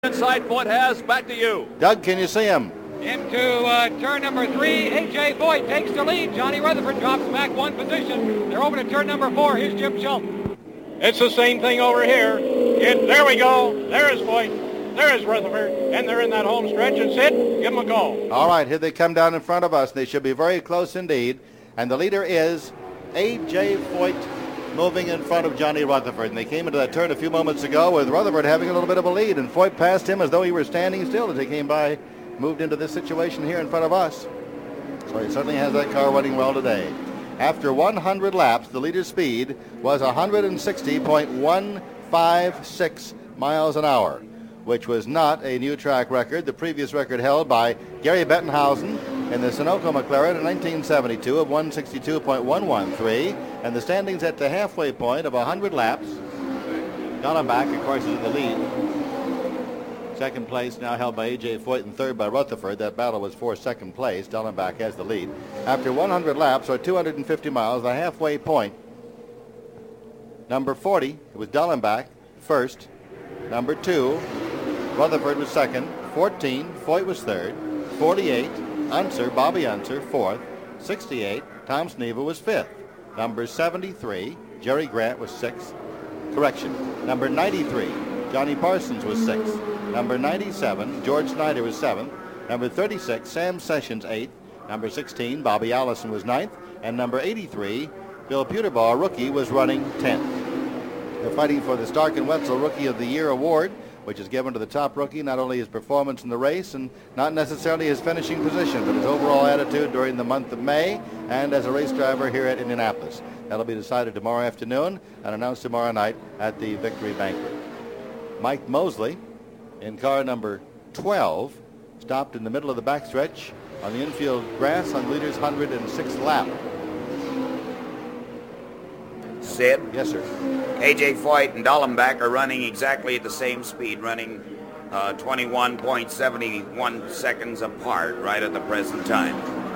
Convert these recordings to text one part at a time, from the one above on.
Inside Foyt has. Back to you. Doug, can you see him? Into turn number 3, A.J. Foyt takes the lead. Johnny Rutherford drops back one position. They're over to turn number 4. Here's Jim Shelton. It's the same thing over here. There we go. There is Foyt. There is Rutherford. And they're in that home stretch. And Sid, give them a call. All right, here they come down in front of us. They should be very close indeed. And the leader is A.J. Foyt, moving in front of Johnny Rutherford. And they came into that turn a few moments ago with Rutherford having a little bit of a lead. And Foyt passed him as though he were standing still as he came by, moved into this situation here in front of us. So he certainly has that car running well today. After 100 laps, the leader's speed was 160.156 miles an hour, which was not a new track record. The previous record held by Gary Bettenhausen in the Sunoco McLaren in 1972 of 162.113, and the standings at the halfway point of 100 laps. Dallenbach, of course, is in the lead. Second place now held by A.J. Foyt and third by Rutherford. That battle was for second place. Dallenbach has the lead. After 100 laps, or 250 miles, the halfway point, number 40, it was Dallenbach first. Number 2, Rutherford was second. 14, Foyt was third. 48, Unser, Bobby Unser, fourth. 68, Tom Sneva was fifth. Number 73, Jerry Grant was sixth. Correction, number 93, Johnny Parsons was sixth. Number 97, George Snyder was seventh. Number 36, Sam Sessions, eighth. Number 16, Bobby Allison was ninth. And number 83, Bill Puterbaugh, rookie, was running 10th. They're fighting for the Stark and Wetzel Rookie of the Year award, which is given to the top rookie, not only his performance in the race and not necessarily his finishing position, but his overall attitude during the month of May and as a race driver here at Indianapolis. That'll be decided tomorrow afternoon and announced tomorrow night at the Victory Banquet. Mike Mosley, in car number 12, stopped in the middle of the backstretch on the infield grass on the leader's 106th lap. Sid? Yes, sir. A.J. Foyt and Dallenbach are running exactly at the same speed, running 21.71 seconds apart right at the present time.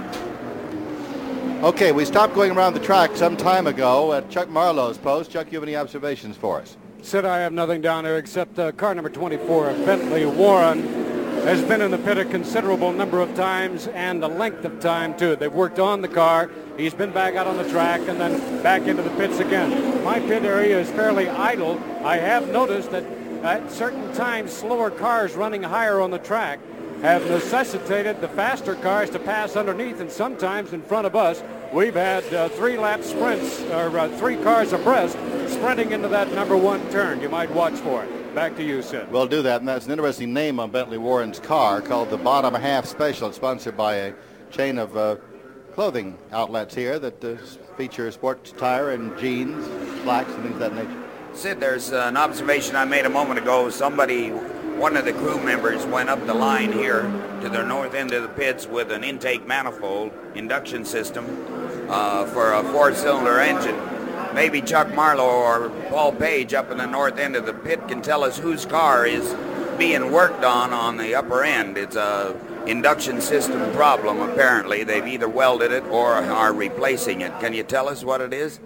Okay, we stopped going around the track some time ago at Chuck Marlowe's post. Chuck, you have any observations for us? Sid, I have nothing down there except car number 24, Bentley Warren, has been in the pit a considerable number of times and the length of time, too. They've worked on the car. He's been back out on the track and then back into the pits again. My pit area is fairly idle. I have noticed that at certain times, slower cars running higher on the track have necessitated the faster cars to pass underneath, and sometimes in front of us, we've had 3-lap sprints, or 3 cars abreast, sprinting into that number 1 turn. You might watch for it. Back to you, Sid. We'll do that, and that's an interesting name on Bentley Warren's car called the Bottom Half Special. It's sponsored by a chain of clothing outlets here that feature sports attire and jeans, slacks, and things of that nature. Sid, there's an observation I made a moment ago. One of the crew members went up the line here to the north end of the pits with an intake manifold induction system for a 4-cylinder engine. Maybe Chuck Marlowe or Paul Page up in the north end of the pit can tell us whose car is being worked on the upper end. It's a induction system problem, apparently. They've either welded it or are replacing it. Can you tell us what it is?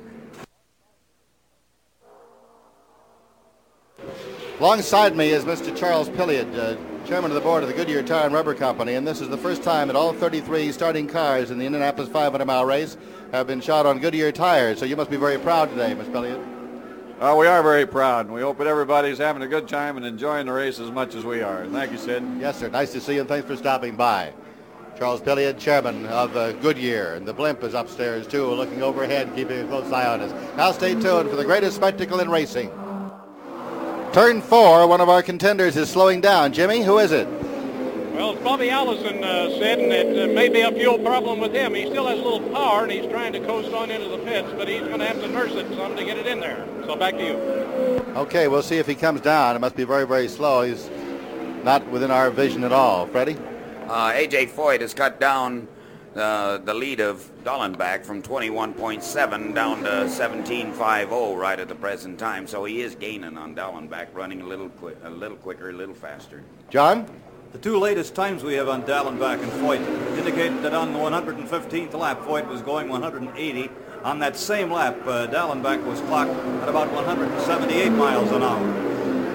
Alongside me is Mr. Charles Pilliard, chairman of the board of the Goodyear Tire and Rubber Company, and this is the first time that all 33 starting cars in the Indianapolis 500-mile race have been shot on Goodyear tires. So you must be very proud today, Mr. Pilliard. We are very proud, and we hope that everybody's having a good time and enjoying the race as much as we are. Thank you, Sid. Yes, sir. Nice to see you, and thanks for stopping by. Charles Pilliard, chairman of Goodyear, and the blimp is upstairs, too, looking overhead, keeping a close eye on us. Now stay tuned for the greatest spectacle in racing. Turn 4, one of our contenders is slowing down. Jimmy, who is it? Well, it's Bobby Allison, Sid, and it may be a fuel problem with him. He still has a little power, and he's trying to coast on into the pits, but he's going to have to nurse it some to get it in there. So back to you. Okay, we'll see if he comes down. It must be very, very slow. He's not within our vision at all. Freddie? A.J. Foyt has cut down the lead of Dallenbach from 21.7 down to 17.50 right at the present time. So he is gaining on Dallenbach, running a little quicker, a little faster. John? The 2 latest times we have on Dallenbach and Foyt indicate that on the 115th lap, Foyt was going 180. On that same lap, Dallenbach was clocked at about 178 miles an hour.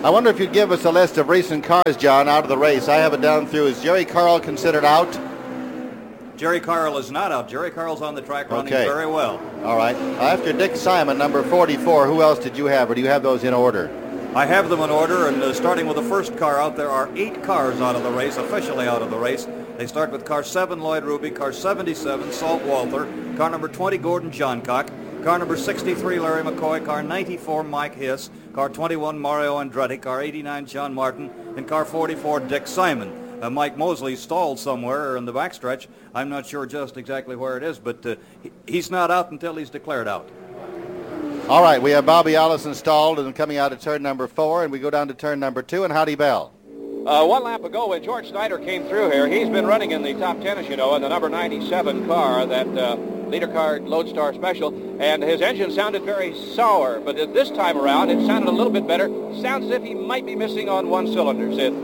I wonder if you'd give us a list of recent cars, John, out of the race. I have it down through. Is Jerry Carl considered out? Jerry Carl is not out. Jerry Carl's on the track running very well. All right. After Dick Simon, number 44, who else did you have, or do you have those in order? I have them in order, and starting with the first car out, there are 8 cars out of the race, officially out of the race. They start with car 7, Lloyd Ruby, car 77, Salt Walther, car number 20, Gordon Johncock, car number 63, Larry McCoy, car 94, Mike Hiss, car 21, Mario Andretti, car 89, John Martin, and car 44, Dick Simon. Mike Mosley stalled somewhere in the backstretch. I'm not sure just exactly where it is, but he's not out until he's declared out. All right, we have Bobby Allison stalled and coming out of turn number 4, and we go down to turn number 2, and Howdy Bell. 1 lap ago when George Snyder came through here, he's been running in the top 10, as you know, in the number 97 car, that leader car Lodestar Special, and his engine sounded very sour, but this time around it sounded a little bit better. Sounds as if he might be missing on one cylinder, Sid.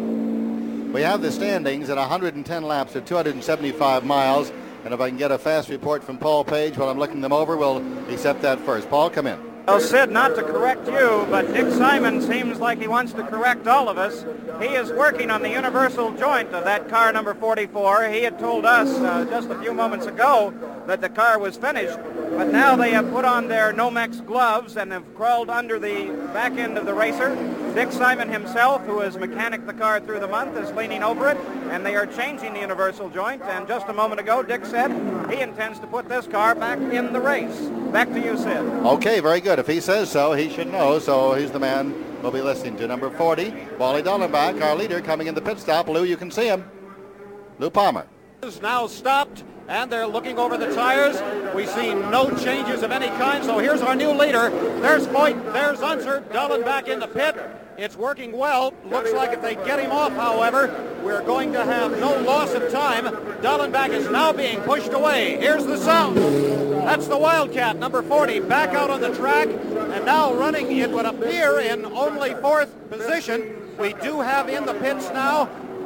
We have the standings at 110 laps at 275 miles, and if I can get a fast report from Paul Page while I'm looking them over, we'll accept that first. Paul, come in. Well, Sid, not to correct you, but Dick Simon seems like he wants to correct all of us. He is working on the universal joint of that car number 44. He had told us just a few moments ago that the car was finished, but now they have put on their Nomex gloves and have crawled under the back end of the racer. Dick Simon himself, who has mechanicked the car through the month, is leaning over it, and they are changing the universal joint, and just a moment ago, Dick said he intends to put this car back in the race. Back to you, Sid. Okay, very good. If he says so, he should know, so he's the man we'll be listening to. Number 40, Wally Dallenbach, our leader, coming in the pit stop. Lou, you can see him. Lou Palmer. Is now stopped, and they're looking over the tires. We see no changes of any kind, so here's our new leader. There's Voigt, there's Unser, Dallenbach in the pit. It's working well. Looks like if they get him off, however, we're going to have no loss of time. Dallenbach is now being pushed away. Here's the sound. That's the Wildcat, number 40, back out on the track, and now running, it would appear, in only 4th position. We do have in the pits now,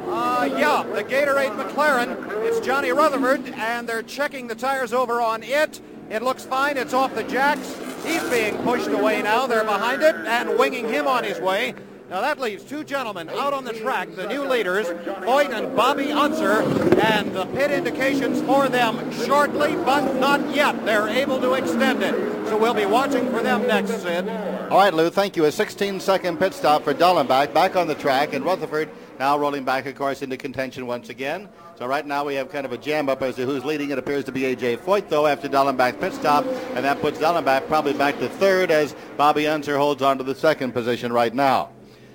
the Gatorade McLaren. It's Johnny Rutherford, and they're checking the tires over on it. It looks fine. It's off the jacks. He's being pushed away now. They're behind it and winging him on his way. Now that leaves 2 gentlemen out on the track, the new leaders, Voigt and Bobby Unser, and the pit indications for them shortly, but not yet. They're able to extend it. So we'll be watching for them next, Sid. All right, Lou, thank you. A 16-second pit stop for Dallenbach back on the track, and Rutherford now rolling back, of course, into contention once again. So right now we have kind of a jam-up as to who's leading. It appears to be A.J. Voigt, though, after Dallenbach's pit stop, and that puts Dallenbach probably back to 3rd as Bobby Unser holds on to the 2nd position right now.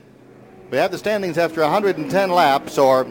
We have the standings after 110 laps, or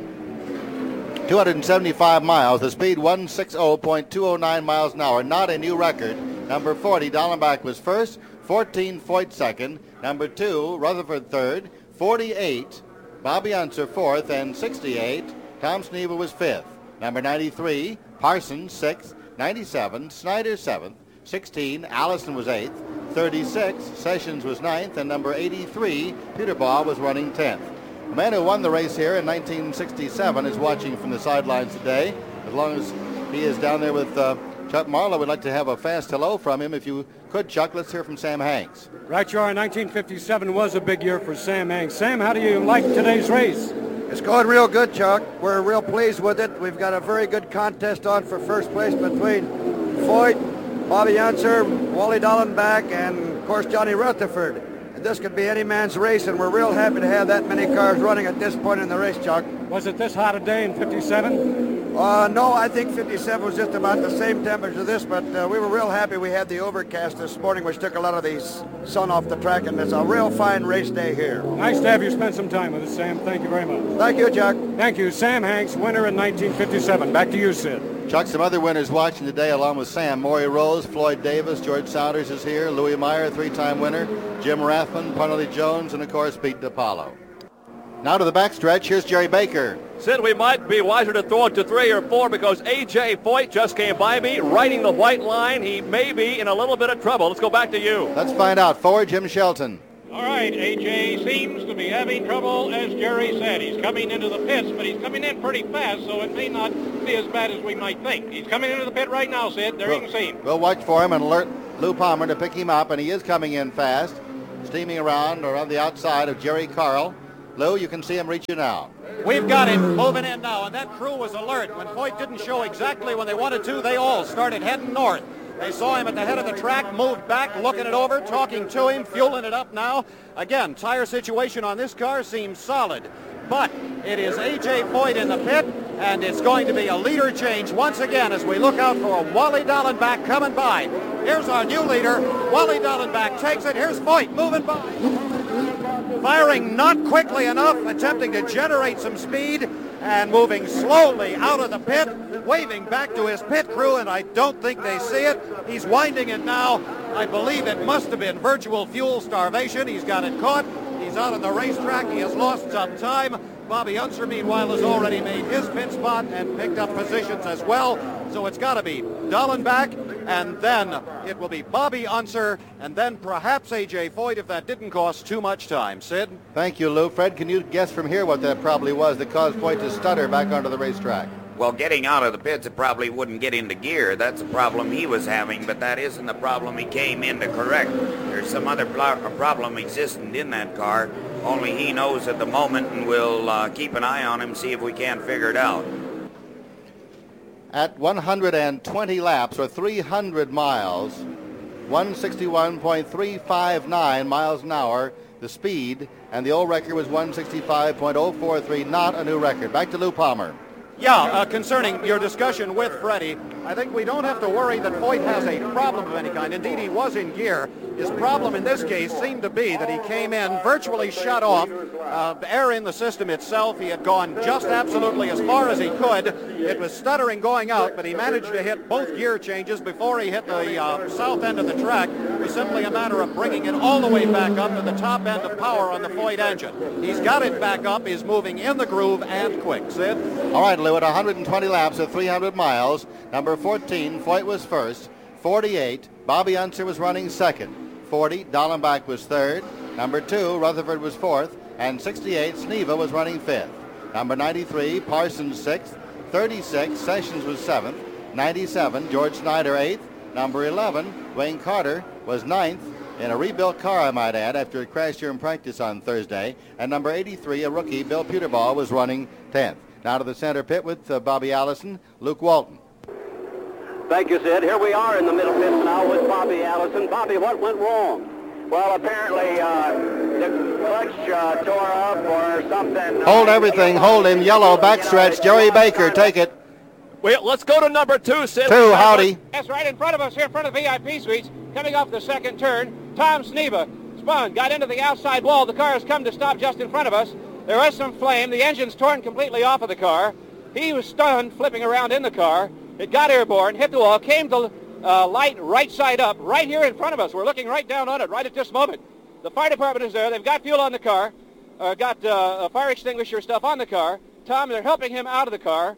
275 miles. The speed 160.209 miles an hour, not a new record. Number 40, Dallenbach was first, 14, Voigt second. Number 2, Rutherford third, 48, Bobby Unser fourth, and 68, Tom Sneva was fifth. Number 93, Parsons sixth, 97, Snyder seventh, 16, Allison was eighth, 36, Sessions was ninth, and number 83, Peter Baugh was running 10th. The man who won the race here in 1967 is watching from the sidelines today. As long as he is down there with Chuck Marlowe, we'd like to have a fast hello from him. If you could, Chuck, let's hear from Sam Hanks. Right, you are. 1957 was a big year for Sam Hanks. Sam, how do you like today's race? It's going real good, Chuck. We're real pleased with it. We've got a very good contest on for first place between Voigt, Bobby Unser, Wally Dallenbach, and, of course, Johnny Rutherford. And this could be any man's race, and we're real happy to have that many cars running at this point in the race, Chuck. Was it this hot a day in 57? No, I think 57 was just about the same temperature as this, but we were real happy we had the overcast this morning, which took a lot of the sun off the track, and it's a real fine race day here. Nice to have you spend some time with us, Sam. Thank you very much. Thank you, Chuck. Thank you. Sam Hanks, winner in 1957. Back to you, Sid. Chuck, some other winners watching today along with Sam. Maury Rose, Floyd Davis, George Saunders is here, Louis Meyer, three-time winner, Jim Rathman, Parnelli Jones, and, of course, Pete DiPaolo. Now to the backstretch. Here's Jerry Baker. Sid, we might be wiser to throw it to 3 or 4 because A.J. Voigt just came by me, riding the white line. He may be in a little bit of trouble. Let's go back to you. Let's find out. Forward, Jim Shelton. All right, A.J. seems to be having trouble, as Jerry said. He's coming into the pits, but he's coming in pretty fast, so it may not be as bad as we might think. He's coming into the pit right now, Sid. There you can see him. We'll watch for him and alert Lou Palmer to pick him up, and he is coming in fast. steaming around the outside of Jerry Carl. Lou, you can see him reach you now. We've got him moving in now, and that crew was alert. When Foyt didn't show exactly when they wanted to, they all started heading north. They saw him at the head of the track, moved back, looking it over, talking to him, fueling it up now. Again, tire situation on this car seems solid. But it is A.J. Foyt in the pit, and it's going to be a leader change once again as we look out for a Wally Dallenbach coming by. Here's our new leader. Wally Dallenbach takes it. Here's Foyt moving by. Firing not quickly enough, attempting to generate some speed, and moving slowly out of the pit, waving back to his pit crew, and I don't think they see it. He's winding it now. I believe it must have been virtual fuel starvation. He's got it caught. He's out on the racetrack. He has lost some time. Bobby Unser, meanwhile, has already made his pit spot and picked up positions as well. So it's got to be Dallenbach, and then it will be Bobby Unser, and then perhaps A.J. Foyt if that didn't cost too much time. Sid? Thank you, Lou. Fred, can you guess from here what that probably was that caused Foyt to stutter back onto the racetrack? Well, getting out of the pits, it probably wouldn't get into gear. That's a problem he was having, but that isn't the problem he came in to correct. There's some other problem existing in that car. Only he knows at the moment, and we'll keep an eye on him, see if we can't figure it out. At 120 laps, or 300 miles, 161.359 miles an hour, the speed, and the old record was 165.043, not a new record. Back to Lou Palmer. Yeah, concerning your discussion with Freddie, I think we don't have to worry that Foyt has a problem of any kind. Indeed, he was in gear. His problem in this case seemed to be that he came in virtually shut off. Air in the system itself. He had gone just absolutely as far as he could. It was stuttering going out, but he managed to hit both gear changes before he hit the south end of the track. It was simply a matter of bringing it all the way back up to the top end of power on the Foyt engine. He's got it back up. He's moving in the groove and quick. Sid? All right, Lou, at 120 laps at 300 miles, number 14, Foyt was first. 48, Bobby Unser was running second. 40, Dallenbach was third. Number 2, Rutherford was fourth. And 68, Sneva was running fifth. Number 93, Parsons sixth. 36, Sessions was seventh. 97, George Snyder eighth. Number 11, Wayne Carter was ninth in a rebuilt car, I might add, after it crashed here in practice on Thursday. And number 83, a rookie, Bill Peterball, was running 10th. Now to the center pit with Bobby Allison, Luke Walton. Thank you, Sid. Here we are in the middle pit now with Bobby Allison. Bobby, what went wrong? Well, apparently the clutch tore up or something. Hold everything. Hold him. Yellow backstretch. Jerry Baker, take it. Well, let's go to number 2, Sid. 2, howdy. That's right in front of us here in front of VIP Suites. Coming off the second turn, Tom Sneva spun, got into the outside wall. The car has come to stop just in front of us. There was some flame. The engine's torn completely off of the car. He was stunned, flipping around in the car. It got airborne, hit the wall, came to light right side up, right here in front of us. We're looking right down on it right at this moment. The fire department is there. They've got fuel on the car, got fire extinguisher stuff on the car. Tom, they're helping him out of the car.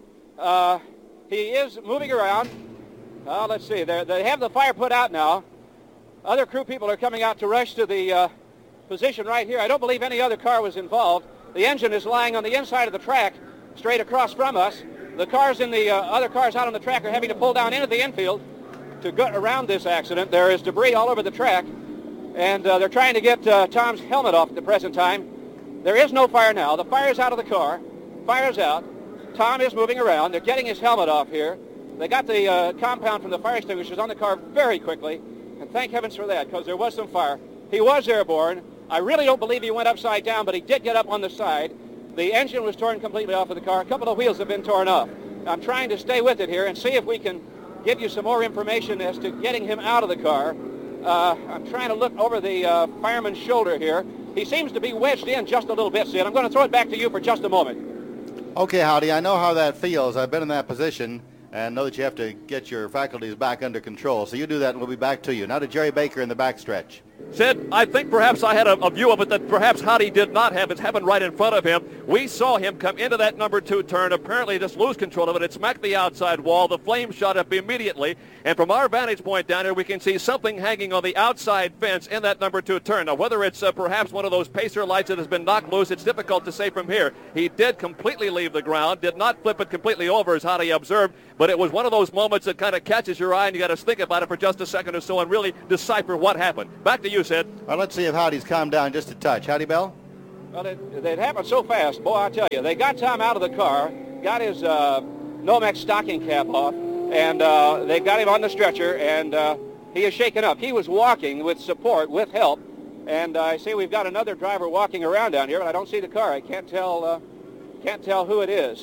He is moving around. Let's see. They have the fire put out now. Other crew people are coming out to rush to the position right here. I don't believe any other car was involved. The engine is lying on the inside of the track, straight across from us. The cars in the other cars out on the track are having to pull down into the infield to get around this accident. There is debris all over the track, and they're trying to get Tom's helmet off at the present time. There is no fire now. The fire's out of the car. Fire's out. Tom is moving around. They're getting his helmet off here. They got the compound from the fire extinguishers on the car very quickly, and thank heavens for that, because there was some fire. He was airborne. I really don't believe he went upside down, but he did get up on the side. The engine was torn completely off of the car. A couple of wheels have been torn off. I'm trying to stay with it here and see if we can give you some more information as to getting him out of the car. I'm trying to look over the fireman's shoulder here. He seems to be wedged in just a little bit, Sid. I'm going to throw it back to you for just a moment. Okay, Howdy, I know how that feels. I've been in that position and know that you have to get your faculties back under control. So you do that and we'll be back to you. Now to Jerry Baker in the backstretch. Sid, I think perhaps I had a view of it that perhaps Howdy did not have. It's happened right in front of him. We saw him come into that number 2 turn, apparently just lose control of it. It smacked the outside wall. The flame shot up immediately. And from our vantage point down here, we can see something hanging on the outside fence in that number 2 turn. Now, whether it's perhaps one of those pacer lights that has been knocked loose, it's difficult to say from here. He did completely leave the ground, did not flip it completely over, as Howdy observed, but it was one of those moments that kind of catches your eye, and you got to think about it for just a second or so and really decipher what happened. Back to to you, Sid. Well, let's see if Howdy's calmed down just a touch. Howdy, Bell? Well, it happened so fast. Boy, I tell you, they got Tom out of the car, got his Nomex stocking cap off, and they got him on the stretcher, and he is shaken up. He was walking with support, with help, and I see we've got another driver walking around down here, but I don't see the car. I can't tell who it is.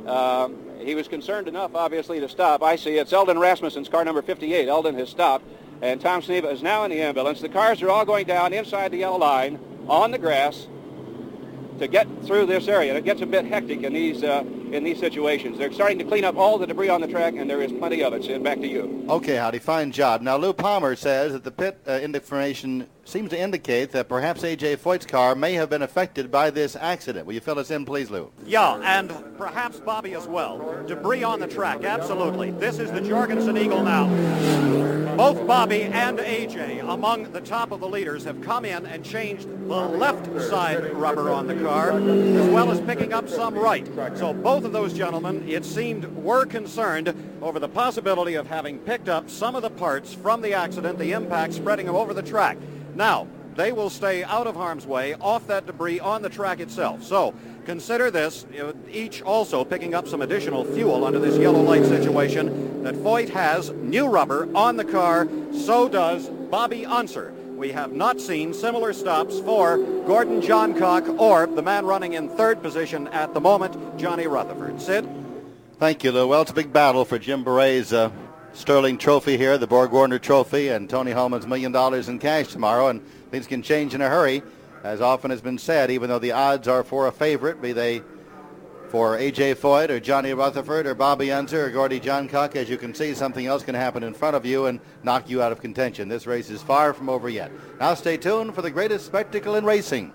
He was concerned enough, obviously, to stop. I see it's Eldon Rasmussen's car number 58. Eldon has stopped, and Tom Sneva is now in the ambulance. The cars are all going down inside the yellow line on the grass to get through this area. It gets a bit hectic in these situations. They're starting to clean up all the debris on the track, and there is plenty of it. Sid, back to you. Okay, Howdy, fine job. Now, Lou Palmer says that the pit information seems to indicate that perhaps A.J. Foyt's car may have been affected by this accident. Will you fill us in, please, Lou? Yeah, and perhaps Bobby as well. Debris on the track, absolutely. This is the Jorgensen Eagle now. Both Bobby and A.J., among the top of the leaders, have come in and changed the left side rubber on the car, as well as picking up some right. So both of those gentlemen, it seemed, were concerned over the possibility of having picked up some of the parts from the accident, the impact spreading them over the track. Now, they will stay out of harm's way off that debris on the track itself. So consider this, each also picking up some additional fuel under this yellow light situation, that Foyt has new rubber on the car, so does Bobby Unser. We have not seen similar stops for Gordon Johncock or the man running in third position at the moment, Johnny Rutherford. Sid? Thank you, Lou. Well, it's a big battle for Jim Beret's Sterling Trophy here, the Borg Warner Trophy, and Tony Holman's $1 million in cash tomorrow, and things can change in a hurry, as often has been said, even though the odds are for a favorite, be they for A.J. Foyt or Johnny Rutherford or Bobby Unser or Gordy Johncock. As you can see, something else can happen in front of you and knock you out of contention. This race is far from over yet. Now stay tuned for the greatest spectacle in racing.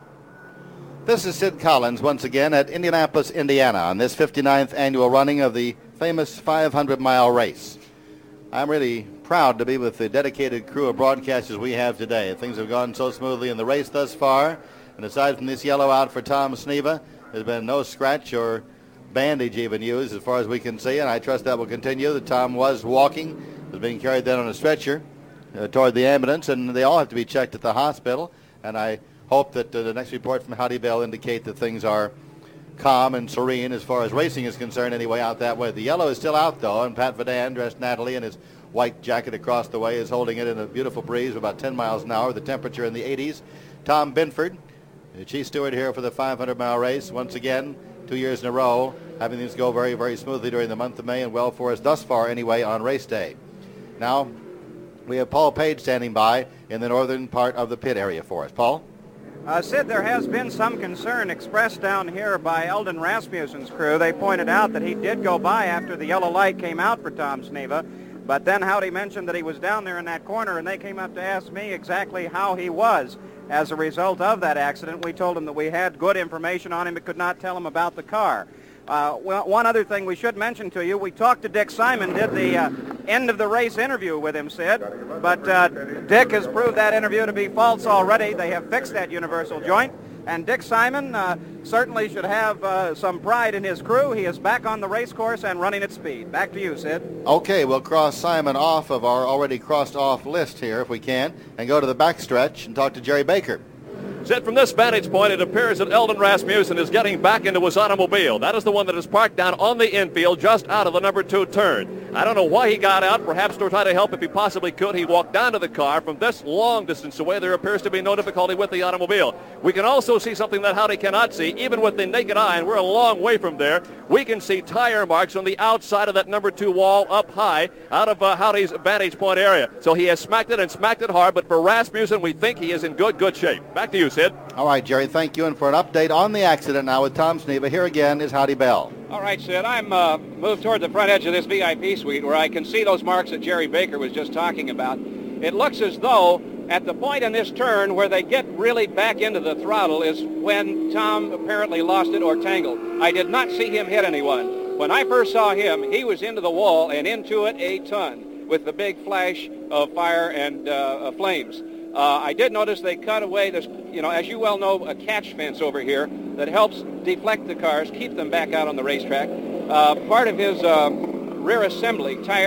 This is Sid Collins once again at Indianapolis, Indiana, on this 59th annual running of the famous 500-mile race. I'm really proud to be with the dedicated crew of broadcasters we have today. Things have gone so smoothly in the race thus far, and aside from this yellow out for Tom Sneva, there's been no scratch or bandage even used as far as we can see, and I trust that will continue. The Tom was walking, was being carried then on a stretcher toward the ambulance, and they all have to be checked at the hospital, and I hope that the next report from Howdy Bell indicate that things are calm and serene as far as racing is concerned anyway out that way. The yellow is still out, though, and Pat Vadan, dressed Natalie in his white jacket across the way, is holding it in a beautiful breeze of about 10 miles an hour, the temperature in the 80s. Tom Binford, the chief steward here for the 500-mile race, once again, 2 years in a row, having things go very, very smoothly during the month of May, and well for us thus far anyway on race day. Now, we have Paul Page standing by in the northern part of the pit area for us. Paul? Sid, there has been some concern expressed down here by Eldon Rasmussen's crew. They pointed out that he did go by after the yellow light came out for Tom Sneva, but then Howdy mentioned that he was down there in that corner, and they came up to ask me exactly how he was as a result of that accident. We told him that we had good information on him, but could not tell him about the car. Well, one other thing we should mention to you, we talked to Dick Simon, did the end of the race interview with him, Sid, but Dick has proved that interview to be false already. They have fixed that universal joint, and Dick Simon certainly should have some pride in his crew. He is back on the race course and running at speed. Back to you, Sid. Okay, we'll cross Simon off of our already crossed off list here if we can, and go to the backstretch and talk to Jerry Baker. Sid, from this vantage point, it appears that Eldon Rasmussen is getting back into his automobile. That is the one that is parked down on the infield just out of the number 2 turn. I don't know why he got out, perhaps to try to help if he possibly could. He walked down to the car. From this long distance away, there appears to be no difficulty with the automobile. We can also see something that Howdy cannot see, even with the naked eye, and we're a long way from there. We can see tire marks on the outside of that number 2 wall up high out of Howdy's vantage point area. So he has smacked it and smacked it hard, but for Rasmussen, we think he is in good shape. Back to you, Sid. All right, Jerry, thank you. And for an update on the accident now with Tom Sneva, here again is Howdy Bell. All right, Sid, I'm moved toward the front edge of this VIP suite where I can see those marks that Jerry Baker was just talking about. It looks as though at the point in this turn where they get really back into the throttle is when Tom apparently lost it or tangled. I did not see him hit anyone. When I first saw him, he was into the wall and into it a ton with the big flash of fire and flames. I did notice they cut away this, as you well know, a catch fence over here that helps deflect the cars, keep them back out on the racetrack. Part of his rear assembly, tires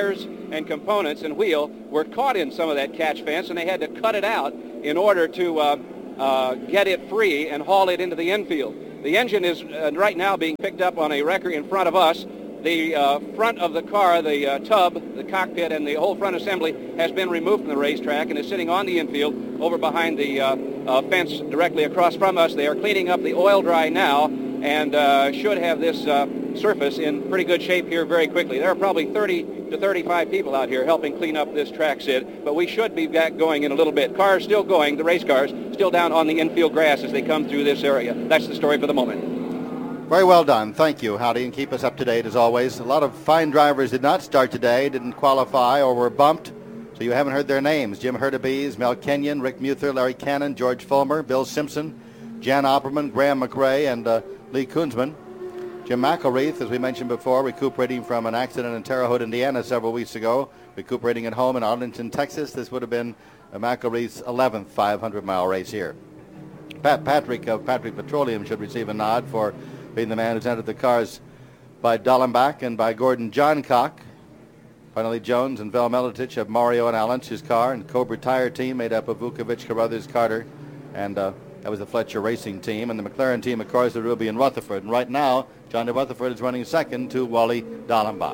and components and wheel were caught in some of that catch fence, and they had to cut it out in order to get it free and haul it into the infield. The engine is right now being picked up on a wrecker in front of us. The front of the car, the tub, the cockpit, and the whole front assembly has been removed from the racetrack and is sitting on the infield over behind the fence directly across from us. They are cleaning up the oil dry now and should have this surface in pretty good shape here very quickly. There are probably 30 to 35 people out here helping clean up this track, Sid, but we should be back going in a little bit. Cars still going, the race cars, still down on the infield grass as they come through this area. That's the story for the moment. Very well done. Thank you, Howdy, and keep us up to date as always. A lot of fine drivers did not start today, didn't qualify, or were bumped, so you haven't heard their names. Jim Hurtubise, Mel Kenyon, Rick Muther, Larry Cannon, George Fulmer, Bill Simpson, Jan Opperman, Graham McRae, and Lee Kunzman. Jim McElreath, as we mentioned before, recuperating from an accident in Terre Haute, Indiana several weeks ago, recuperating at home in Arlington, Texas. This would have been McElreath's 11th 500-mile race here. Patrick of Patrick Petroleum should receive a nod for being the man who's entered the cars by Dallenbach and by Gordon Johncock. Finally, Jones and Vel Miletich of Mario and Alan's car, and Cobra Tire team made up of Vukovic, Carruthers, Carter, and that was the Fletcher Racing team, and the McLaren team, of course, the Ruby and Rutherford. And right now, Johnny Rutherford is running second to Wally Dallenbach.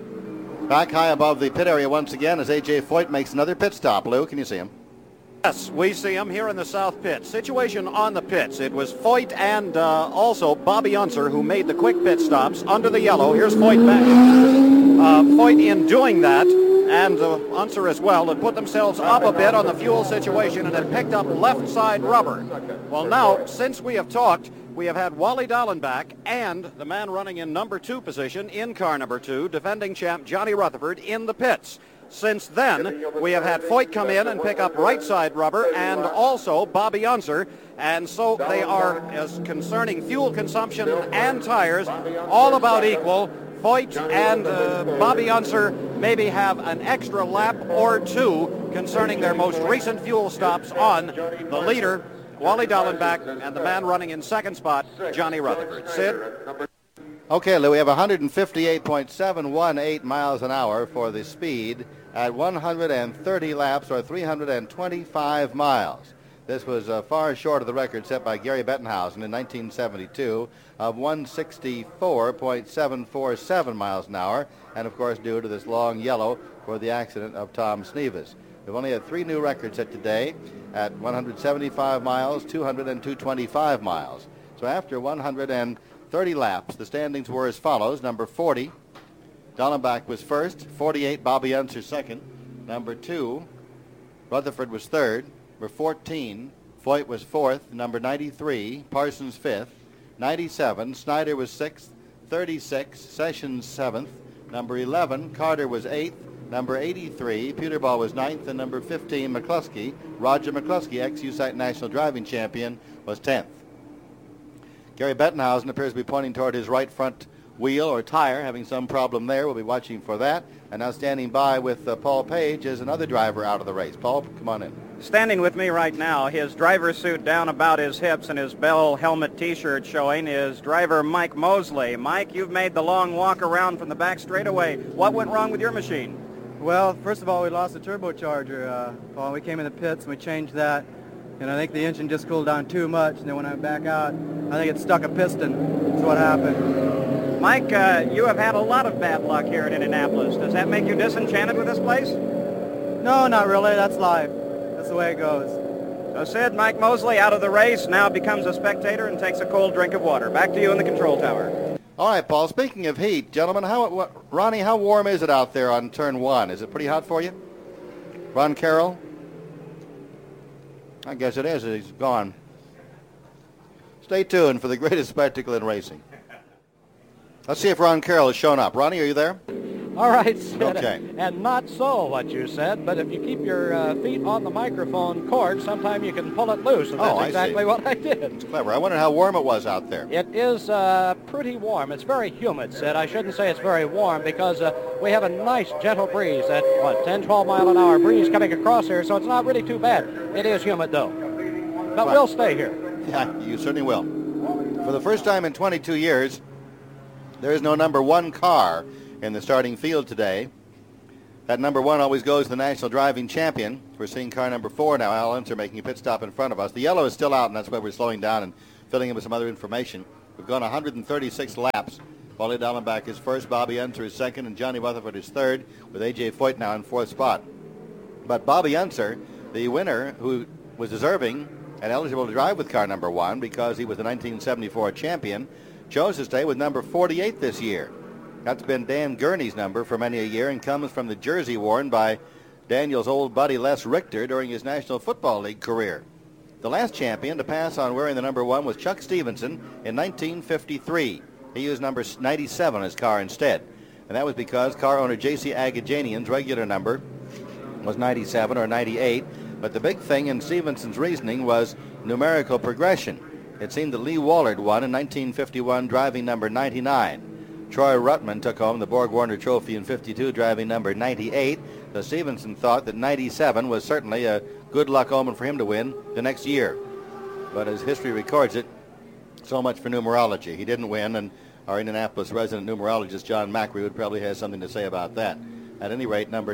Back high above the pit area once again as A.J. Foyt makes another pit stop. Lou, can you see him? Yes, we see him here in the south pit. Situation on the pits. It was Foyt and also Bobby Unser who made the quick pit stops under the yellow. Here's Foyt back. Foyt in doing that, and Unser as well, had put themselves up a bit on the fuel situation and had picked up left side rubber. Well, now, since we have talked, we have had Wally Dallenbach and the man running in number 2 position in car number 2, defending champ Johnny Rutherford, in the pits. Since then, we have had Foyt come in and pick up right side rubber, and also Bobby Unser, and so they are, as concerning fuel consumption and tires, all about equal. Foyt and Bobby Unser maybe have an extra lap or two concerning their most recent fuel stops on the leader, Wally Dallenbach, and the man running in second spot, Johnny Rutherford. Sid? Okay, Lou, we have 158.718 miles an hour for the speed at 130 laps, or 325 miles. This was far short of the record set by Gary Bettenhausen in 1972 of 164.747 miles an hour, and of course due to this long yellow for the accident of Tom Snevis. We've only had 3 new records set today at 175 miles, 200, and 225 miles. So after 130 laps, the standings were as follows. Number 40, Dallenbach was first. 48, Bobby Unser second. Number 2, Rutherford was third. Number 14, Foyt was fourth. Number 93, Parsons fifth. 97, Snyder was sixth. 36, Sessions seventh. Number 11, Carter was eighth. Number 83, Peterball was ninth. And number 15, McCluskey, Roger McCluskey, ex-USAC national driving champion, was 10th. Gary Bettenhausen appears to be pointing toward his right front wheel or tire, having some problem there. We'll be watching for that. And now standing by with Paul Page is another driver out of the race. Paul, come on in. Standing with me right now, his driver's suit down about his hips and his Bell helmet T-shirt showing, is driver Mike Mosley. Mike, you've made the long walk around from the back straightaway. What went wrong with your machine? Well, first of all, we lost the turbocharger, Paul. We came in the pits and we changed that. And I think the engine just cooled down too much. And then when I went back out, I think it stuck a piston. That's what happened. Mike, you have had a lot of bad luck here in Indianapolis. Does that make you disenchanted with this place? No, not really. That's life. That's the way it goes. So Sid, Mike Mosley out of the race, now becomes a spectator and takes a cold drink of water. Back to you in the control tower. All right, Paul, speaking of heat, gentlemen, Ronnie, how warm is it out there on turn 1? Is it pretty hot for you? Ron Carroll? I guess it is. He's gone. Stay tuned for the greatest spectacle in racing. Let's see if Ron Carroll has shown up. Ronnie, are you there? All right, Sid. Okay. And not so what you said, but if you keep your feet on the microphone cord, sometime you can pull it loose, and that's exactly what I did. It's clever. I wondered how warm it was out there. It is pretty warm. It's very humid, Sid. I shouldn't say it's very warm because we have a nice gentle breeze at, 10, 12 mile an hour breeze coming across here, so it's not really too bad. It is humid, though. But we'll stay here. Yeah, you certainly will. For the first time in 22 years, there is no number 1 car in the starting field today. That number 1 always goes to the national driving champion. We're seeing car number 4 now, Al Unser, making a pit stop in front of us. The yellow is still out, and that's why we're slowing down and filling in with some other information. We've gone 136 laps. Wally Dallenbach is first, Bobby Unser is second, and Johnny Rutherford is third, with A.J. Foyt now in fourth spot. But Bobby Unser, the winner, who was deserving and eligible to drive with car number 1 because he was the 1974 champion, chose to stay with number 48 this year. That's been Dan Gurney's number for many a year and comes from the jersey worn by Daniel's old buddy Les Richter during his National Football League career. The last champion to pass on wearing the number 1 was Chuck Stevenson in 1953. He used number 97 as car instead. And that was because car owner J.C. Agajanian's regular number was 97 or 98. But the big thing in Stevenson's reasoning was numerical progression. It seemed that Lee Wallard won in 1951 driving number 99. Troy Ruttman took home the Borg Warner Trophy in 52 driving number 98. So Stevenson thought that 97 was certainly a good luck omen for him to win the next year. But as history records it, so much for numerology. He didn't win, and our Indianapolis resident numerologist John Macri would probably have something to say about that. At any rate, number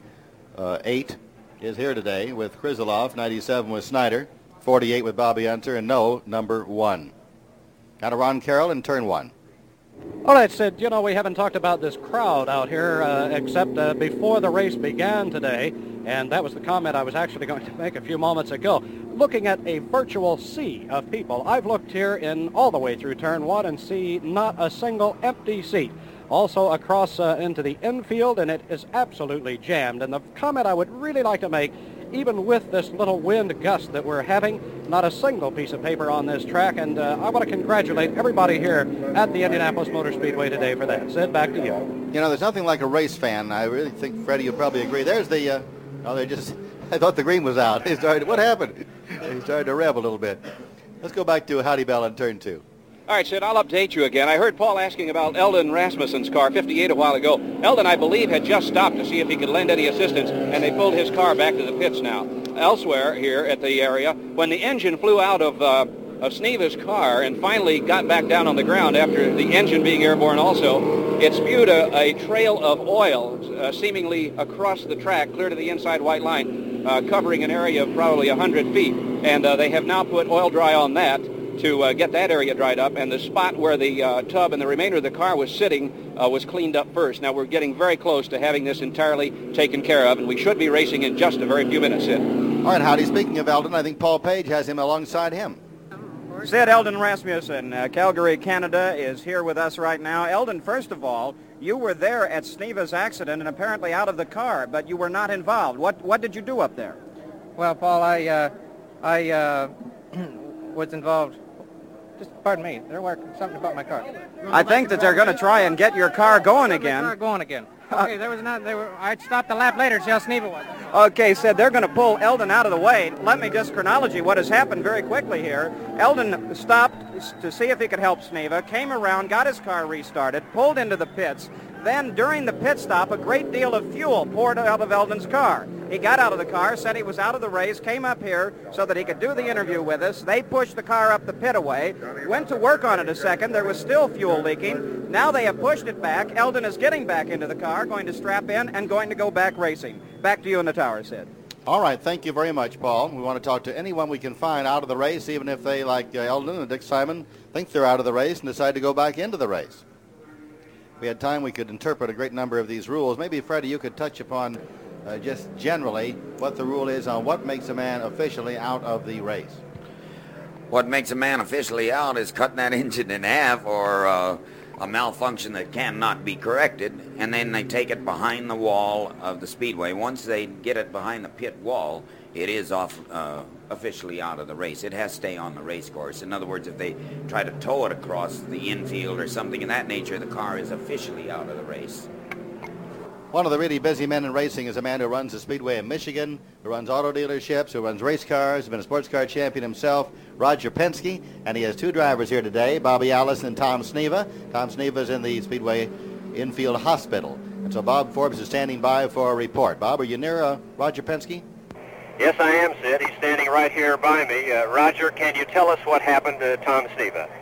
98 is here today with Krisilov, 97 with Snyder, 48 with Bobby Unser, and no number 1. Now to Ron Carroll in turn 1. All right, Sid, you know, we haven't talked about this crowd out here except before the race began today, and that was the comment I was actually going to make a few moments ago. Looking at a virtual sea of people, I've looked here in all the way through turn 1 and see not a single empty seat. Also across into the infield, and it is absolutely jammed. And the comment I would really like to make, even with this little wind gust that we're having, not a single piece of paper on this track, and I want to congratulate everybody here at the Indianapolis Motor Speedway today for that. Sid, back to you. You know, there's nothing like a race fan. I really think, Freddie, you'll probably agree. There's the, I thought the green was out. What happened? He started to rev a little bit. Let's go back to Howdy Bell in turn 2. All right, Sid, I'll update you again. I heard Paul asking about Eldon Rasmussen's car, 58, a while ago. Eldon, I believe, had just stopped to see if he could lend any assistance, and they pulled his car back to the pits now. Elsewhere here at the area, when the engine flew out of Sneva's car and finally got back down on the ground after the engine being airborne also, it spewed a trail of oil seemingly across the track, clear to the inside white line, covering an area of probably 100 feet. And they have now put oil dry on that to get that area dried up, and the spot where the tub and the remainder of the car was sitting was cleaned up first. Now we're getting very close to having this entirely taken care of, and we should be racing in just a very few minutes, Sid. All right, Howdy, speaking of Eldon, I think Paul Page has him alongside him. Sid, Eldon Rasmussen, Calgary, Canada, is here with us right now. Eldon, first of all, you were there at Sneva's accident and apparently out of the car, but you were not involved. What did you do up there? Well, Paul, I was involved. Just pardon me. They're working something about my car. I think that they're going to try and get your car going again. Car going again. Okay, there was not. I'd stopped a lap later to see how Sneva was. Okay, Sid, they're going to pull Eldon out of the way. Let me just chronology what has happened very quickly here. Eldon stopped to see if he could help Sneva, came around, got his car restarted, pulled into the pits. Then, during the pit stop, a great deal of fuel poured out of Eldon's car. He got out of the car, said he was out of the race, came up here so that he could do the interview with us. They pushed the car up the pitaway, went to work on it a second. There was still fuel leaking. Now they have pushed it back. Eldon is getting back into the car, going to strap in, and going to go back racing. Back to you in the tower, Sid. All right, thank you very much, Paul. We want to talk to anyone we can find out of the race, even if they, like Eldon and Dick Simon, think they're out of the race and decide to go back into the race. If we had time, we could interpret a great number of these rules. Maybe, Freddie, you could touch upon just generally what the rule is on what makes a man officially out of the race. What makes a man officially out is cutting that engine in half or a malfunction that cannot be corrected, and then they take it behind the wall of the speedway. Once they get it behind the pit wall, it is officially out of the race. It has to stay on the race course. In other words, if they try to tow it across the infield or something of that nature, the car is officially out of the race. One of the really busy men in racing is a man who runs the Speedway in Michigan, who runs auto dealerships, who runs race cars, has been a sports car champion himself, Roger Penske, and he has two drivers here today, Bobby Allison and Tom Sneva. Tom Sneva is in the Speedway infield hospital. And so Bob Forbes is standing by for a report. Bob, are you near Roger Penske? Yes, I am, Sid. He's standing right here by me. Roger, can you tell us what happened to Tom Sneva?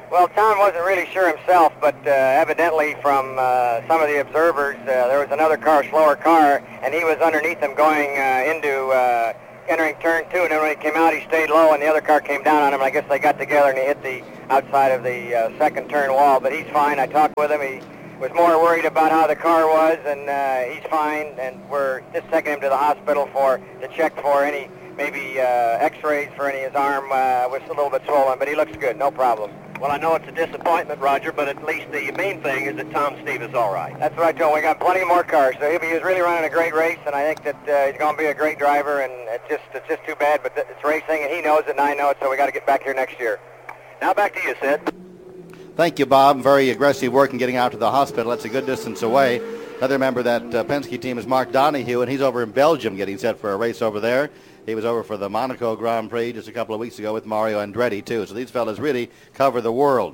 Well, Tom wasn't really sure himself, but evidently from some of the observers, there was another car, slower car, and he was underneath him going entering turn 2, and then when he came out, he stayed low, and the other car came down on him. I guess they got together, and he hit the outside of the second turn wall, but he's fine. I talked with him. He was more worried about how the car was, and he's fine, and we're just taking him to the hospital to check for any maybe x-rays for any. His arm was a little bit swollen, but he looks good, no problem. Well, I know it's a disappointment, Roger, but at least the main thing is that Tom Steve is all right. That's what I told him. We got plenty more cars, so he was really running a great race, and I think that he's going to be a great driver, and it's just too bad, but it's racing, and he knows it, and I know it, so we got to get back here next year. Now back to you, Sid. Thank you, Bob. Very aggressive work in getting out to the hospital. That's a good distance away. Another member of that Penske team is Mark Donohue, and he's over in Belgium getting set for a race over there. He was over for the Monaco Grand Prix just a couple of weeks ago with Mario Andretti, too. So these fellas really cover the world.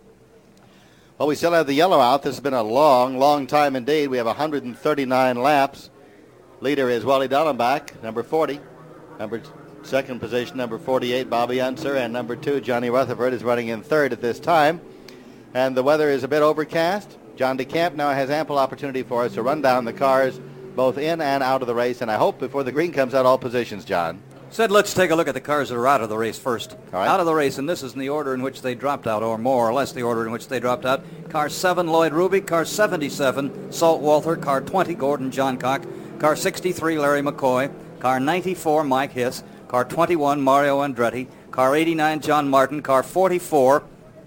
Well, we still have the yellow out. This has been a long, long time indeed. We have 139 laps. Leader is Wally Dallenbach, number 40. Second position, number 48, Bobby Unser, and number 2, Johnny Rutherford, is running in third at this time. And the weather is a bit overcast. John DeCamp now has ample opportunity for us to run down the cars both in and out of the race, and I hope before the green comes out, all positions, John. Sid, let's take a look at the cars that are out of the race first. All right. Out of the race, and this is in the order in which they dropped out, or more or less the order in which they dropped out. Car 7, Lloyd Ruby. Car 77, Salt Walther. Car 20, Gordon Johncock. Car 63, Larry McCoy. Car 94, Mike Hiss. Car 21, Mario Andretti. Car 89, John Martin. Car 44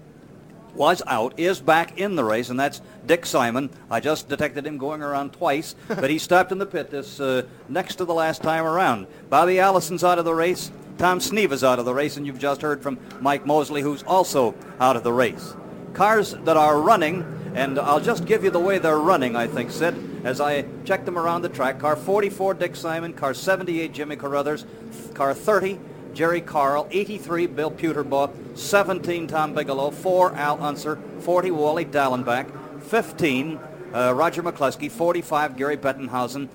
was out, is back in the race, and that's Dick Simon. I just detected him going around twice, but he stopped in the pit this next to the last time around. Bobby Allison's out of the race. Tom Sneeve is out of the race, and you've just heard from Mike Mosley, who's also out of the race. Cars that are running, and I'll just give you the way they're running, I think, Sid, as I check them around the track. Car 44, Dick Simon. Car 78, Jimmy Carruthers. Car 30, Jerry Carl. 83, Bill Puterbaugh. 17, Tom Bigelow. 4, Al Unser. 40, Wally Dallenbach. 15, Roger McCluskey. 45, Gary Bettenhausen.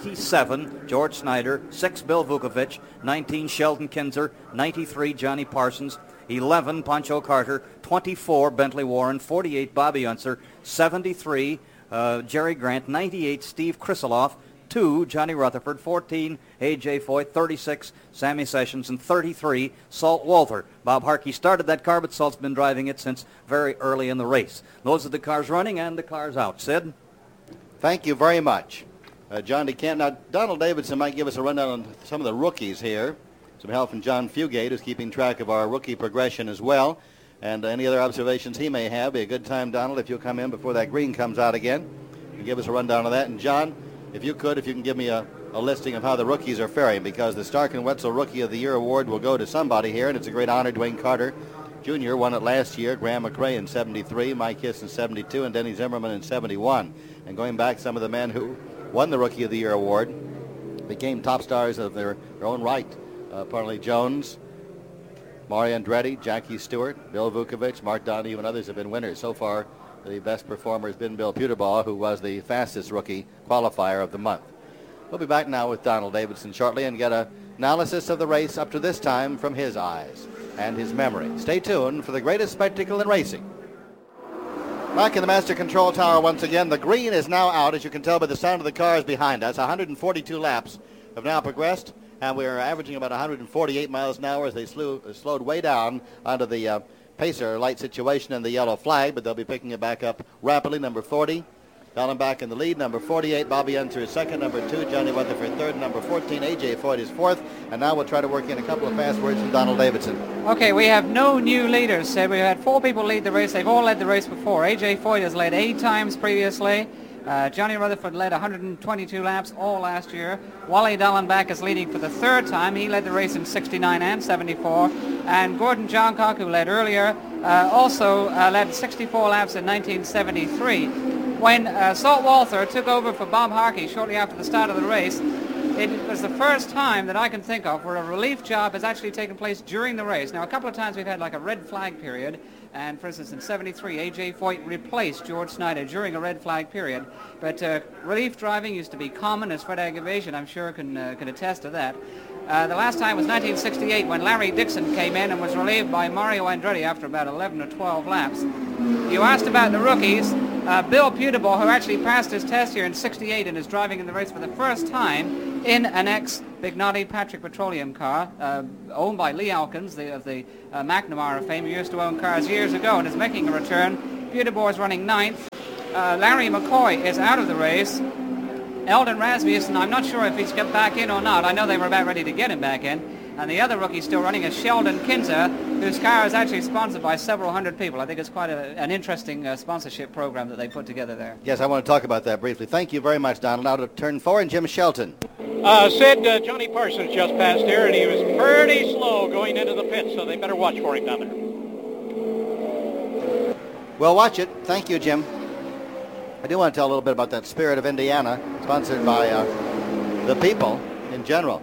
97, George Snyder. 6, Bill Vukovich. 19, Sheldon Kinzer. 93, Johnny Parsons. 11, Pancho Carter. 24, Bentley Warren. 48, Bobby Unser. 73, Jerry Grant. 98, Steve Krisiloff. 2, Johnny Rutherford. 14, A.J. Foyt. 36, Sammy Sessions. And 33, Salt Walther. Bob Harkey started that car, but Salt's been driving it since very early in the race. Those are the cars running and the cars out. Sid? Thank you very much. John DeCamp. Now, Donald Davidson might give us a rundown on some of the rookies here. Some help from John Fugate, who's keeping track of our rookie progression as well. And any other observations he may have. Be a good time, Donald, if you'll come in before that green comes out again and give us a rundown of that. And John, if you can give me a listing of how the rookies are faring, because the Stark and Wetzel Rookie of the Year award will go to somebody here, and it's a great honor. Dwayne Carter Jr. won it last year, Graham McRae in 73, Mike Hiss in 72, and Denny Zimmerman in 71. And going back, some of the men who won the Rookie of the Year award became top stars of their own right. Parley Jones, Mario Andretti, Jackie Stewart, Bill Vukovich, Mark Donohue, and others have been winners. So far, the best performer has been Bill Puterbaugh, who was the fastest rookie qualifier of the month. We'll be back now with Donald Davidson shortly and get an analysis of the race up to this time from his eyes and his memory. Stay tuned for the greatest spectacle in racing. Back in the Master Control Tower once again. The green is now out, as you can tell by the sound of the cars behind us. 142 laps have now progressed, and we are averaging about 148 miles an hour as they slowed way down onto the pacer light situation in the yellow flag, but they'll be picking it back up rapidly. Number 40, Dallenbach in the lead. Number 48, Bobby Unser is second. Number 2, Johnny Rutherford third. Number 14, A.J. Foyt is fourth. And now we'll try to work in a couple of fast words from Donald Davidson. Okay, we have no new leaders. We've had 4 people lead the race. They've all led the race before. A.J. Foyt has led 8 times previously. Johnny Rutherford led 122 laps all last year. Wally Dallenbach is leading for the 3rd time. He led the race in 69 and 74. And Gordon Johncock, who led earlier, also led 64 laps in 1973. When Salt Walther took over for Bob Harkey shortly after the start of the race, it was the first time that I can think of where a relief job has actually taken place during the race. Now, a couple of times we've had like a red flag period, and for instance in 73, A.J. Foyt replaced George Snyder during a red flag period. But relief driving used to be common, as Fred Agavation, I'm sure, can attest to that. The last time was 1968 when Larry Dixon came in and was relieved by Mario Andretti after about 11 or 12 laps. You asked about the rookies. Bill Peterborough, who actually passed his test here in 68 and is driving in the race for the first time in an ex-Bignotti Patrick Petroleum car owned by Lee Alkins, of the McNamara fame, who used to own cars years ago and is making a return. Peterborough is running 9th. Larry McCoy is out of the race. Eldon Rasmussen, I'm not sure if he's got back in or not. I know they were about ready to get him back in. And the other rookie still running is Sheldon Kinzer, whose car is actually sponsored by several hundred people. I think it's quite an interesting sponsorship program that they put together there. Yes, I want to talk about that briefly. Thank you very much, Donald. Now to turn 4 and Jim Shelton. Sid, Johnny Parsons just passed here, and he was pretty slow going into the pits, so they better watch for him down there. Well, watch it. Thank you, Jim. I do want to tell a little bit about that Spirit of Indiana, sponsored by the people in general.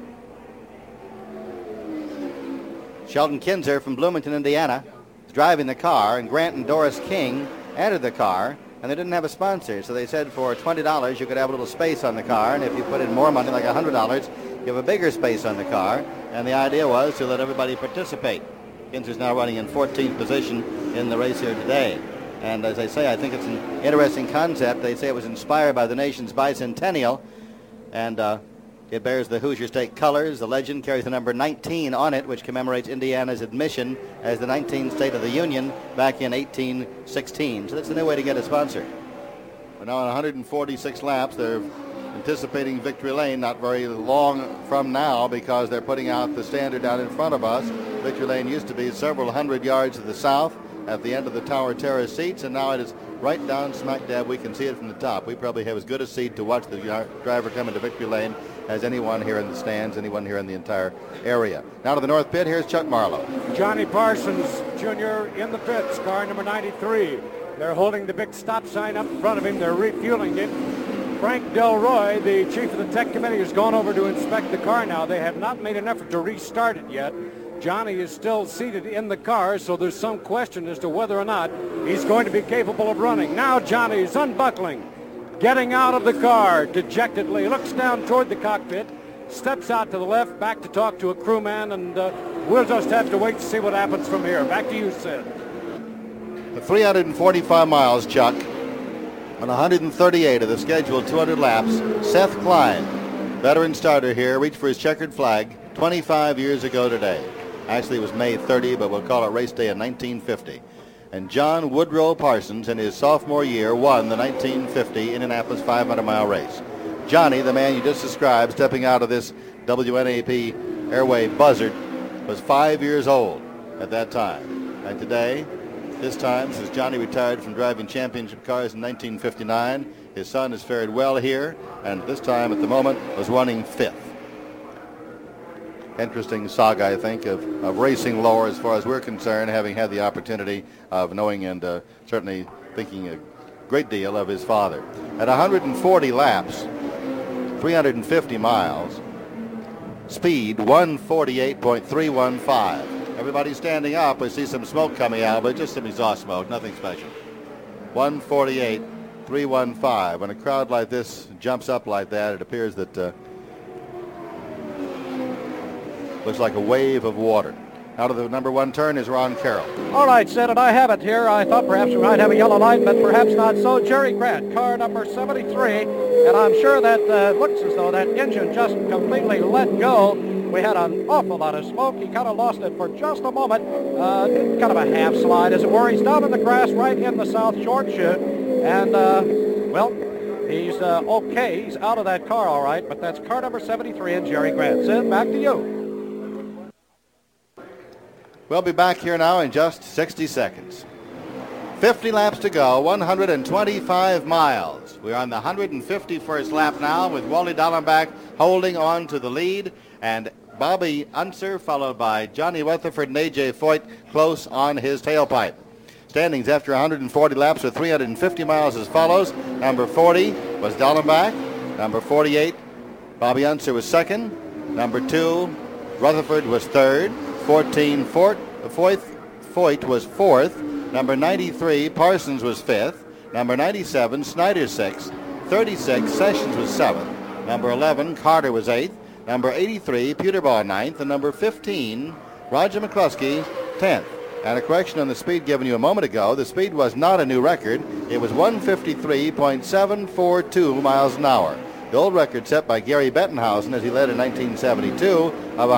Sheldon Kinzer from Bloomington, Indiana, is driving the car, and Grant and Doris King entered the car, and they didn't have a sponsor. So they said for $20 you could have a little space on the car, and if you put in more money, like $100, you have a bigger space on the car. And the idea was to let everybody participate. Kinzer's now running in 14th position in the race here today. And as I say, I think it's an interesting concept. They say it was inspired by the nation's bicentennial, and it bears the Hoosier State colors. The legend carries the number 19 on it, which commemorates Indiana's admission as the 19th state of the Union back in 1816. So that's a new way to get a sponsor. We're now on 146 laps. They're anticipating Victory Lane not very long from now because they're putting out the standard down in front of us. Victory Lane used to be several hundred yards to the south at the end of the Tower Terrace seats, and now it is right down smack dab. We can see it from the top. We probably have as good a seat to watch the driver come into Victory Lane as anyone here in the stands, anyone here in the entire area. Now to the north pit, here's Chuck Marlowe. Johnny Parsons Jr. in the pits, car number 93. They're holding the big stop sign up in front of him. They're refueling it. Frank Delroy, the chief of the tech committee, has gone over to inspect the car now. They have not made an effort to restart it yet. Johnny is still seated in the car, so there's some question as to whether or not he's going to be capable of running. Now Johnny's unbuckling, getting out of the car dejectedly, looks down toward the cockpit, steps out to the left, back to talk to a crewman, and we'll just have to wait to see what happens from here. Back to you, Sid. The 345 miles, Chuck, on 138 of the scheduled 200 laps. Seth Klein, veteran starter here, reached for his checkered flag 25 years ago today. Actually, it was May 30, but we'll call it race day in 1950. And John Woodrow Parsons, in his sophomore year, won the 1950 Indianapolis 500-mile race. Johnny, the man you just described, stepping out of this WNAP airway buzzard, was 5 years old at that time. And today, this time, since Johnny retired from driving championship cars in 1959, his son has fared well here, and this time, at the moment, was running 5th. Interesting saga, I think, of racing lower as far as we're concerned, having had the opportunity of knowing and certainly thinking a great deal of his father. At 140 laps, 350 miles, speed 148.315. Everybody's standing up. We see some smoke coming out, but just some exhaust smoke, nothing special. 148.315. When a crowd like this jumps up like that, it appears that looks like a wave of water. Out of the number 1 turn is Ron Carroll. All right, Sid, and I have it here. I thought perhaps we might have a yellow light, but perhaps not so. Jerry Grant, car number 73, and I'm sure that looks as though that engine just completely let go. We had an awful lot of smoke. He kind of lost it for just a moment. Kind of a half slide, as it were. He's down in the grass right in the South Short chute, and, well, he's okay. He's out of that car all right, but that's car number 73 and Jerry Grant. Sid, back to you. We'll be back here now in just 60 seconds. 50 laps to go, 125 miles. We're on the 151st lap now with Wally Dallenbach holding on to the lead, and Bobby Unser followed by Johnny Rutherford and A.J. Foyt close on his tailpipe. Standings after 140 laps with 350 miles as follows. Number 40 was Dallenbach. Number 48, Bobby Unser was second. Number 2, Rutherford was third. 14, Foyt was fourth. Number 93, Parsons was fifth. Number 97, Snyder sixth. 36, Sessions was seventh. Number 11, Carter was eighth. number 83, Peterbaugh 9th, and number 15, Roger McCluskey 10th. And a correction on the speed given you a moment ago. The speed was not a new record. It was 153.742 miles an hour. The old record set by Gary Bettenhausen as he led in 1972 of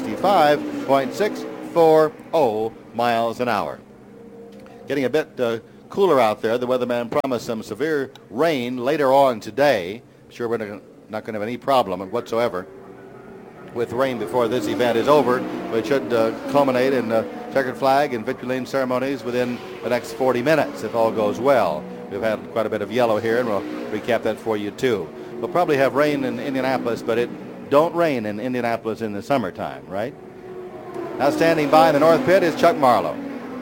165.640 miles an hour. Getting a bit cooler out there. The weatherman promised some severe rain later on today. I'm sure we're not going to have any problem whatsoever with rain before this event is over. It should culminate in checkered flag and victory lane ceremonies within the next 40 minutes if all goes well. We've had quite a bit of yellow here, and we'll recap that for you too. We'll probably have rain in Indianapolis, but it don't rain in Indianapolis in the summertime, right? Now standing by in the north pit is Chuck Marlowe.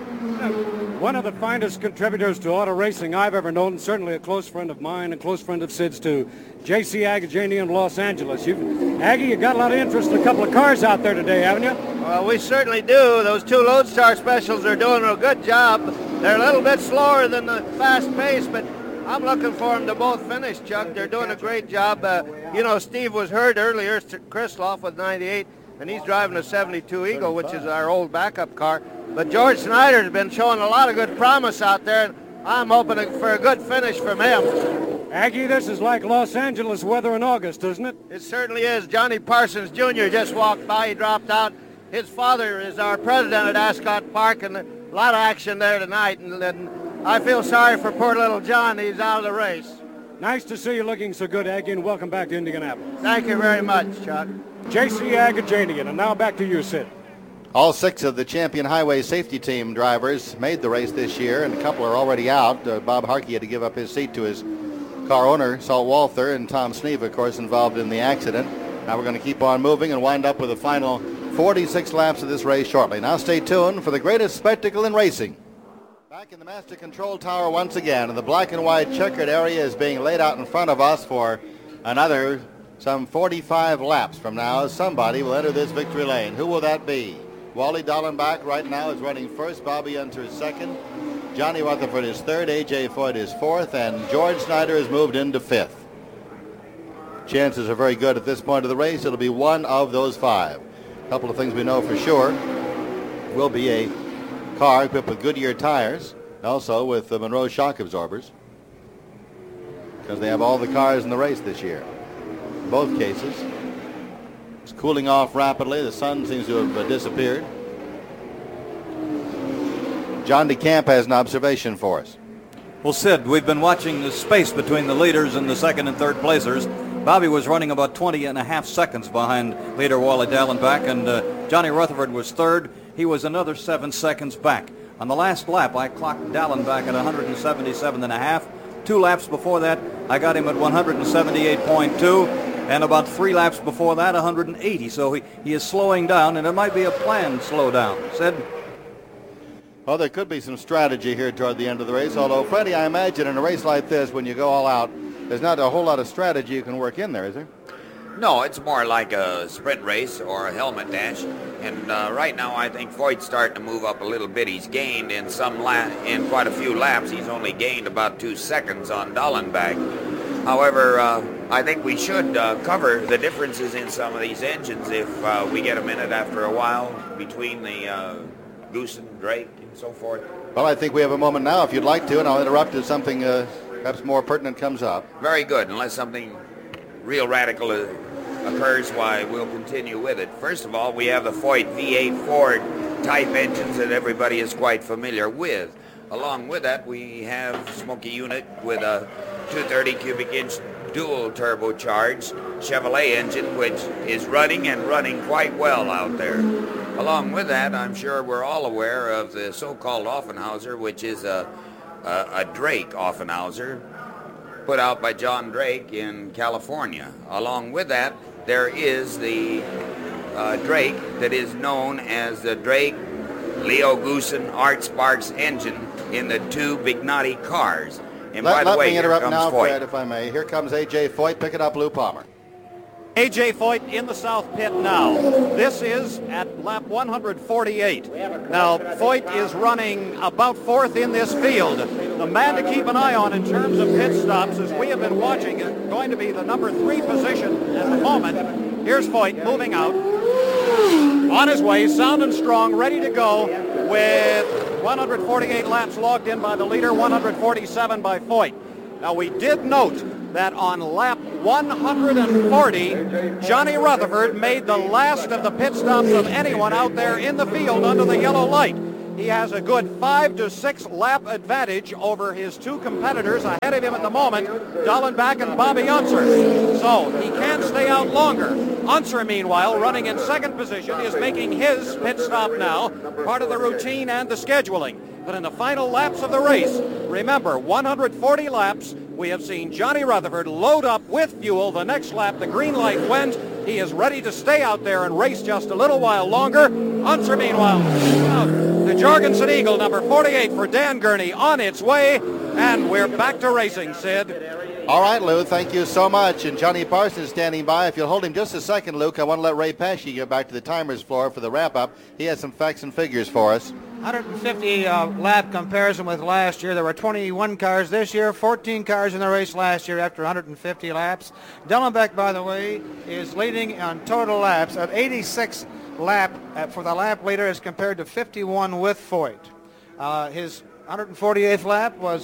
One of the finest contributors to auto racing I've ever known, certainly a close friend of mine, a close friend of Sid's too, J.C. Agajanian of Los Angeles. Aggie, you got a lot of interest in a couple of cars out there today, haven't you? Well, we certainly do. Those two Lodestar Specials are doing a good job. They're a little bit slower than the fast pace, but I'm looking for them to both finish, Chuck. They're doing a great job. Steve was heard earlier, Krisloff with 98, and he's driving a 72 Eagle, which is our old backup car. But George Snyder's been showing a lot of good promise out there, and I'm hoping for a good finish from him. Aggie, this is like Los Angeles weather in August, isn't it? It certainly is. Johnny Parsons Jr. just walked by. He dropped out. His father is our president at Ascot Park, and a lot of action there tonight. And I feel sorry for poor little John. He's out of the race. Nice to see you looking so good, Aggie, and welcome back to Indianapolis. Thank you very much, Chuck. J.C. Agajanian, and now back to you, Sid. All 6 of the champion highway safety team drivers made the race this year, and a couple are already out. Bob Harkey had to give up his seat to his car owner, Salt Walther, and Tom Sneeve, of course, involved in the accident. Now we're going to keep on moving and wind up with the final 46 laps of this race shortly. Now stay tuned for the greatest spectacle in racing. Back in the master control tower once again, and the black and white checkered area is being laid out in front of us for another some 45 laps from now. Somebody will enter this victory lane. Who will that be? Wally Dallenbach right now is running first. Bobby Unser is second. Johnny Rutherford is third. A.J. Foyt is fourth. And George Snyder has moved into fifth. Chances are very good at this point of the race. It'll be one of those 5. A couple of things we know for sure. Will be a car equipped with Goodyear tires, also with the Monroe shock absorbers, because they have all the cars in the race this year. In both cases. It's cooling off rapidly. The sun seems to have disappeared. John DeCamp has an observation for us. Well, Sid, we've been watching the space between the leaders and the second and third placers. Bobby was running about 20 and a half seconds behind leader Wally Dallenbach, and Johnny Rutherford was third. He was another 7 seconds back. On the last lap, I clocked Dallenbach at 177 and a half. 2 laps before that, I got him at 178.2. And about 3 laps before that, 180. So he is slowing down, and it might be a planned slowdown. Sid? Well, there could be some strategy here toward the end of the race, although, Freddie, I imagine in a race like this, when you go all out, there's not a whole lot of strategy you can work in there, is there? No, it's more like a sprint race or a helmet dash. And right now, I think Foyt's starting to move up a little bit. He's gained in quite a few laps. He's only gained about 2 seconds on Dallenbach. However, I think we should cover the differences in some of these engines if we get a minute after a while between the Goosen, Drake, and so forth. Well, I think we have a moment now if you'd like to, and I'll interrupt if something perhaps more pertinent comes up. Very good. Unless something real radical occurs, why we'll continue with it. First of all, we have the Foyt V8 Ford type engines that everybody is quite familiar with. Along with that, we have Smoky unit with a 230 cubic inch dual turbocharged Chevrolet engine, which is running quite well out there. Along with that, I'm sure we're all aware of the so-called Offenhauser, which is a Drake Offenhauser put out by John Drake in California. Along with that, there is the Drake that is known as the Drake Leo Goosen Art Sparks engine in the 2 Bignati cars. And by the way, let me interrupt now, Foyt. Fred, if I may. Here comes A.J. Foyt. Pick it up, Lou Palmer. A.J. Foyt in the south pit now. This is at lap 148. Now, Foyt is running about 4th in this field. The man to keep an eye on in terms of pit stops, as we have been watching, is going to be the number 3 position at the moment. Here's Foyt moving out. On his way, sound and strong, ready to go with 148 laps logged in by the leader, 147 by Foyt. Now, we did note that on lap 140, Johnny Rutherford made the last of the pit stops of anyone out there in the field under the yellow light. He has a good 5 to 6 lap advantage over his two competitors ahead of him at the moment, Dallenbach and Bobby Unser. So he can stay out longer. Unser, meanwhile, running in second position, is making his pit stop now, part of the routine and the scheduling. But in the final laps of the race, remember, 140 laps, we have seen Johnny Rutherford load up with fuel. The next lap, the green light went. He is ready to stay out there and race just a little while longer. Unser, meanwhile, the Jorgensen Eagle, number 48 for Dan Gurney, on its way. And we're back to racing, Sid. All right, Lou, thank you so much. And Johnny Parsons standing by. If you'll hold him just a second, Luke, I want to let Ray Pesci get back to the timer's floor for the wrap-up. He has some facts and figures for us. 150 lap comparison with last year. There were 21 cars this year, 14 cars in the race last year after 150 laps. Dallenbach, by the way, is leading on total laps at 86 lap for the lap leader as compared to 51 with Foyt. His 148th lap was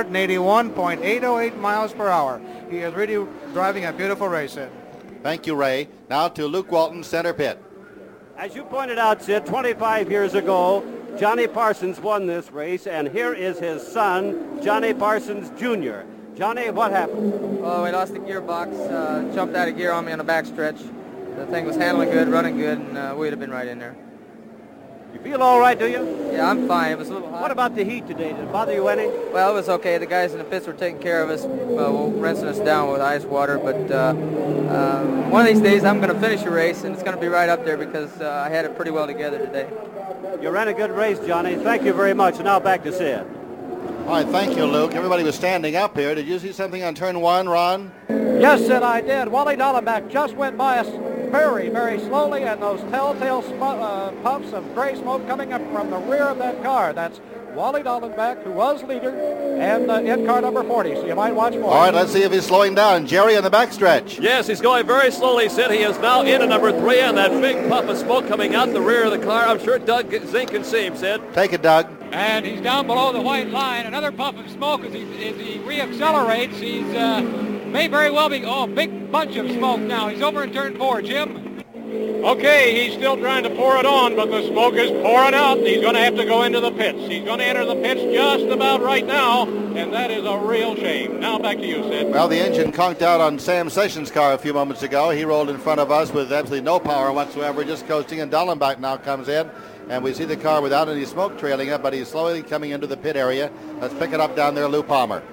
181.808 miles per hour. He is really driving a beautiful race. Thank you, Ray. Now to Luke Walton, center pit. As you pointed out, Sid, 25 years ago, Johnny Parsons won this race, and here is his son, Johnny Parsons Jr. Johnny, what happened? Oh, we lost the gearbox, jumped out of gear on me on the backstretch. The thing was handling good, running good, and we'd have been right in there. You feel all right, do you? Yeah, I'm fine. It was a little hot. What about the heat today? Did it bother you any? Well, it was okay. The guys in the pits were taking care of us, rinsing us down with ice water. But one of these days, I'm going to finish a race, and it's going to be right up there because I had it pretty well together today. You ran a good race, Johnny. Thank you very much. Now back to Sid. All right, thank you, Luke. Everybody was standing up here. Did you see something on turn one, Ron? Yes, Sid, I did. Wally Dallenbach just went by us very, very slowly, and those telltale puffs of gray smoke coming up from the rear of that car. That's Wally Dallenbach, who was leader, and in car number 40, so you might watch more. All right, let's see if he's slowing down. Jerry on the backstretch. Yes, he's going very slowly, Sid. He is now into number 3, and that big puff of smoke coming out the rear of the car. I'm sure Doug Zink can see him, Sid. Take it, Doug. And he's down below the white line. Another puff of smoke as he reaccelerates. He's may very well be, big bunch of smoke now. He's over in turn 4, Jim. Okay, he's still trying to pour it on, but the smoke is pouring out. He's going to have to go into the pits. He's going to enter the pits just about right now, and that is a real shame. Now back to you, Sid. Well, the engine conked out on Sam Sessions' car a few moments ago. He rolled in front of us with absolutely no power whatsoever, just coasting, and Dallenbach now comes in. And we see the car without any smoke trailing it, but he's slowly coming into the pit area. Let's pick it up down there, Lou Palmer.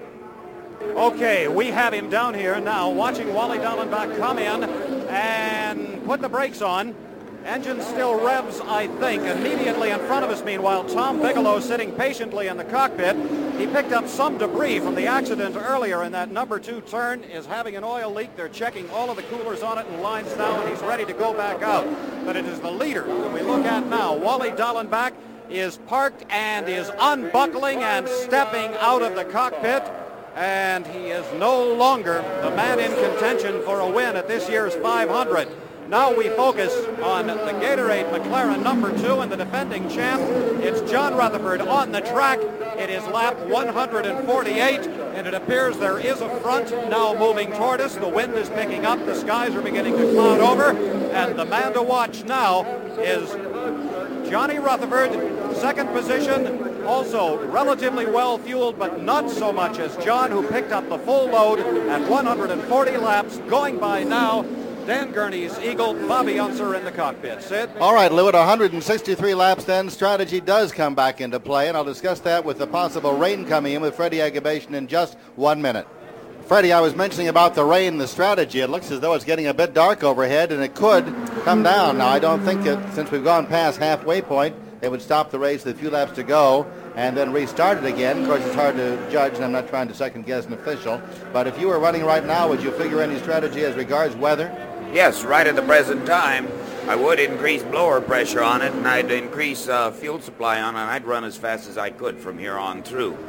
Okay, we have him down here now, watching Wally Dallenbach come in and put the brakes on. Engine still revs, I think. Immediately in front of us, meanwhile, Tom Bigelow sitting patiently in the cockpit. He picked up some debris from the accident earlier in that number 2 turn, is having an oil leak. They're checking all of the coolers on it and lines now, and he's ready to go back out. But it is the leader that we look at now. Wally Dallenbach is parked and is unbuckling and stepping out of the cockpit. And he is no longer the man in contention for a win at this year's 500. Now we focus on the Gatorade McLaren number 2 and the defending champ. It's John Rutherford on the track. It is lap 148, and it appears there is a front now moving toward us. The wind is picking up. The skies are beginning to cloud over. And the man to watch now is Johnny Rutherford, second position. Also relatively well fueled, but not so much as John, who picked up the full load at 140 laps, going by now. Dan Gurney's Eagle, Bobby Unser in the cockpit. Sid? All right, Lou, at 163 laps then, strategy does come back into play, and I'll discuss that with the possible rain coming in with Freddie Agabation in just 1 minute. Freddie, I was mentioning about the rain, the strategy. It looks as though it's getting a bit dark overhead, and it could come down. Now, I don't think that since we've gone past halfway point, they would stop the race with a few laps to go and then restart it again. Of course, it's hard to judge, and I'm not trying to second-guess an official. But if you were running right now, would you figure any strategy as regards weather? Yes, right at the present time, I would increase blower pressure on it, and I'd increase fuel supply on it, and I'd run as fast as I could from here on through.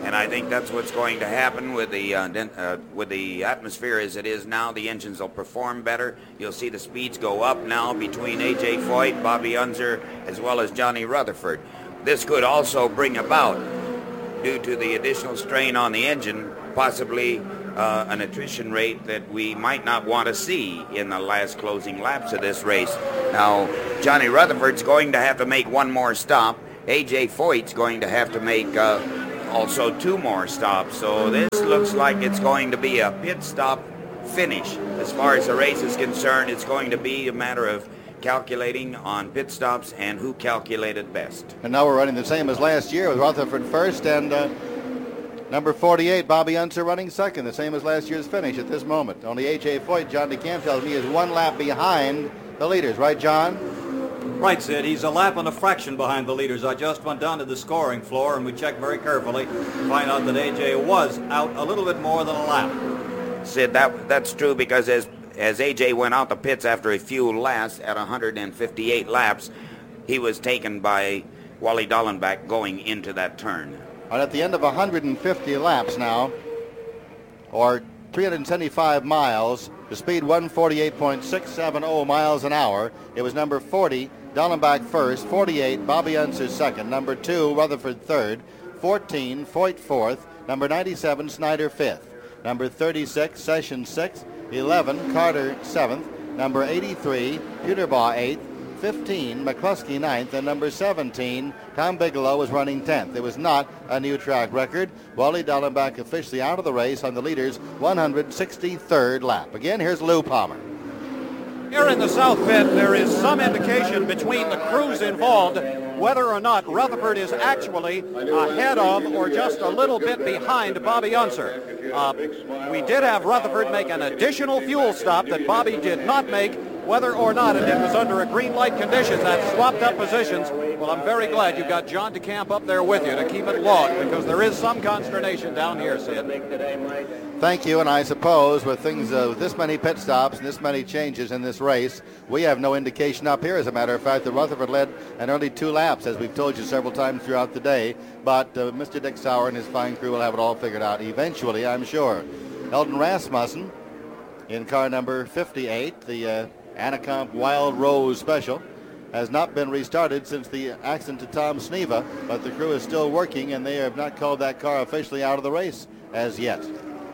And I think that's what's going to happen with the atmosphere as it is now. The engines will perform better. You'll see the speeds go up now between A.J. Foyt, Bobby Unser, as well as Johnny Rutherford. This could also bring about, due to the additional strain on the engine, possibly an attrition rate that we might not want to see in the last closing laps of this race. Now, Johnny Rutherford's going to have to make one more stop. A.J. Foyt's going to have to make also 2 more stops. So this looks like it's going to be a pit stop finish. As far as the race is concerned, it's going to be a matter of calculating on pit stops and who calculated best. And now we're running the same as last year with Rutherford first and number 48, Bobby Unser, running second, the same as last year's finish at this moment. Only A.J. Foyt, John DeCamp tells me, is 1 lap behind the leaders. Right, John? Right, Sid. He's a lap and a fraction behind the leaders. I just went down to the scoring floor and we checked very carefully to find out that A.J. was out a little bit more than a lap. Sid, that's true because as A.J. went out the pits after a few laps at 158 laps, he was taken by Wally Dallenbach going into that turn. And at the end of 150 laps now, or 375 miles, the speed 148.670 miles an hour. It was number 40, Dallenbach first, 48, Bobby Unser second, number 2, Rutherford third, 14, Foyt fourth, number 97, Snyder fifth, number 36, Sessions sixth, 11, Carter seventh, number 83, Peterbaugh eighth, 15, McCluskey ninth, and number 17, Tom Bigelow was running 10th. It was not a new track record. Wally Dallenbach officially out of the race on the leader's 163rd lap. Again, here's Lou Palmer. Here in the South Pit, there is some indication between the crews involved whether or not Rutherford is actually ahead of or just a little bit behind Bobby Unser. We did have Rutherford make an additional fuel stop that Bobby did not make. Whether or not it was under a green light condition that swapped up positions, well, I'm very glad you've got John DeCamp up there with you to keep it logged because there is some consternation down here, Sid. Thank you, and I suppose with things this many pit stops and this many changes in this race, we have no indication up here, as a matter of fact, that Rutherford led an early 2 laps, as we've told you several times throughout the day, but Mr. Dick Sauer and his fine crew will have it all figured out eventually, I'm sure. Eldon Rasmussen in car number 58, the Anacomp Wild Rose Special, has not been restarted since the accident to Tom Sneva, but the crew is still working and they have not called that car officially out of the race as yet.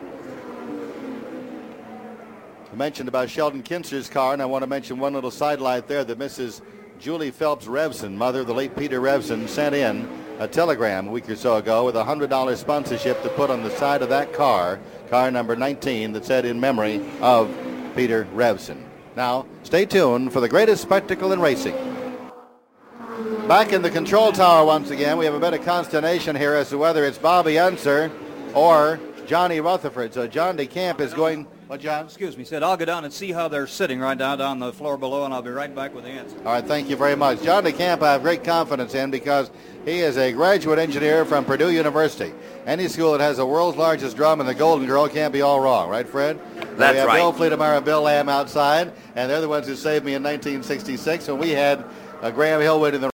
I mentioned about Sheldon Kinser's car, and I want to mention one little sidelight there that Mrs. Julie Phelps Revson, mother of the late Peter Revson, sent in a telegram a week or so ago with a $100 sponsorship to put on the side of that car, car number 19, that said in memory of Peter Revson. Now, stay tuned for the greatest spectacle in racing. Back in the control tower once again, we have a bit of consternation here as to whether it's Bobby Unser or Johnny Rutherford. So John DeCamp is going... What, John? Excuse me, Sid. I'll go down and see how they're sitting right down on the floor below, and I'll be right back with the answer. All right, thank you very much. John DeCamp I have great confidence in because he is a graduate engineer from Purdue University. Any school that has the world's largest drum and the Golden Girl can't be all wrong, right, Fred? That's we have right. Bill Fleetemar and Bill Lamb outside, and they're the ones who saved me in 1966 when we had Graham Hillwood in the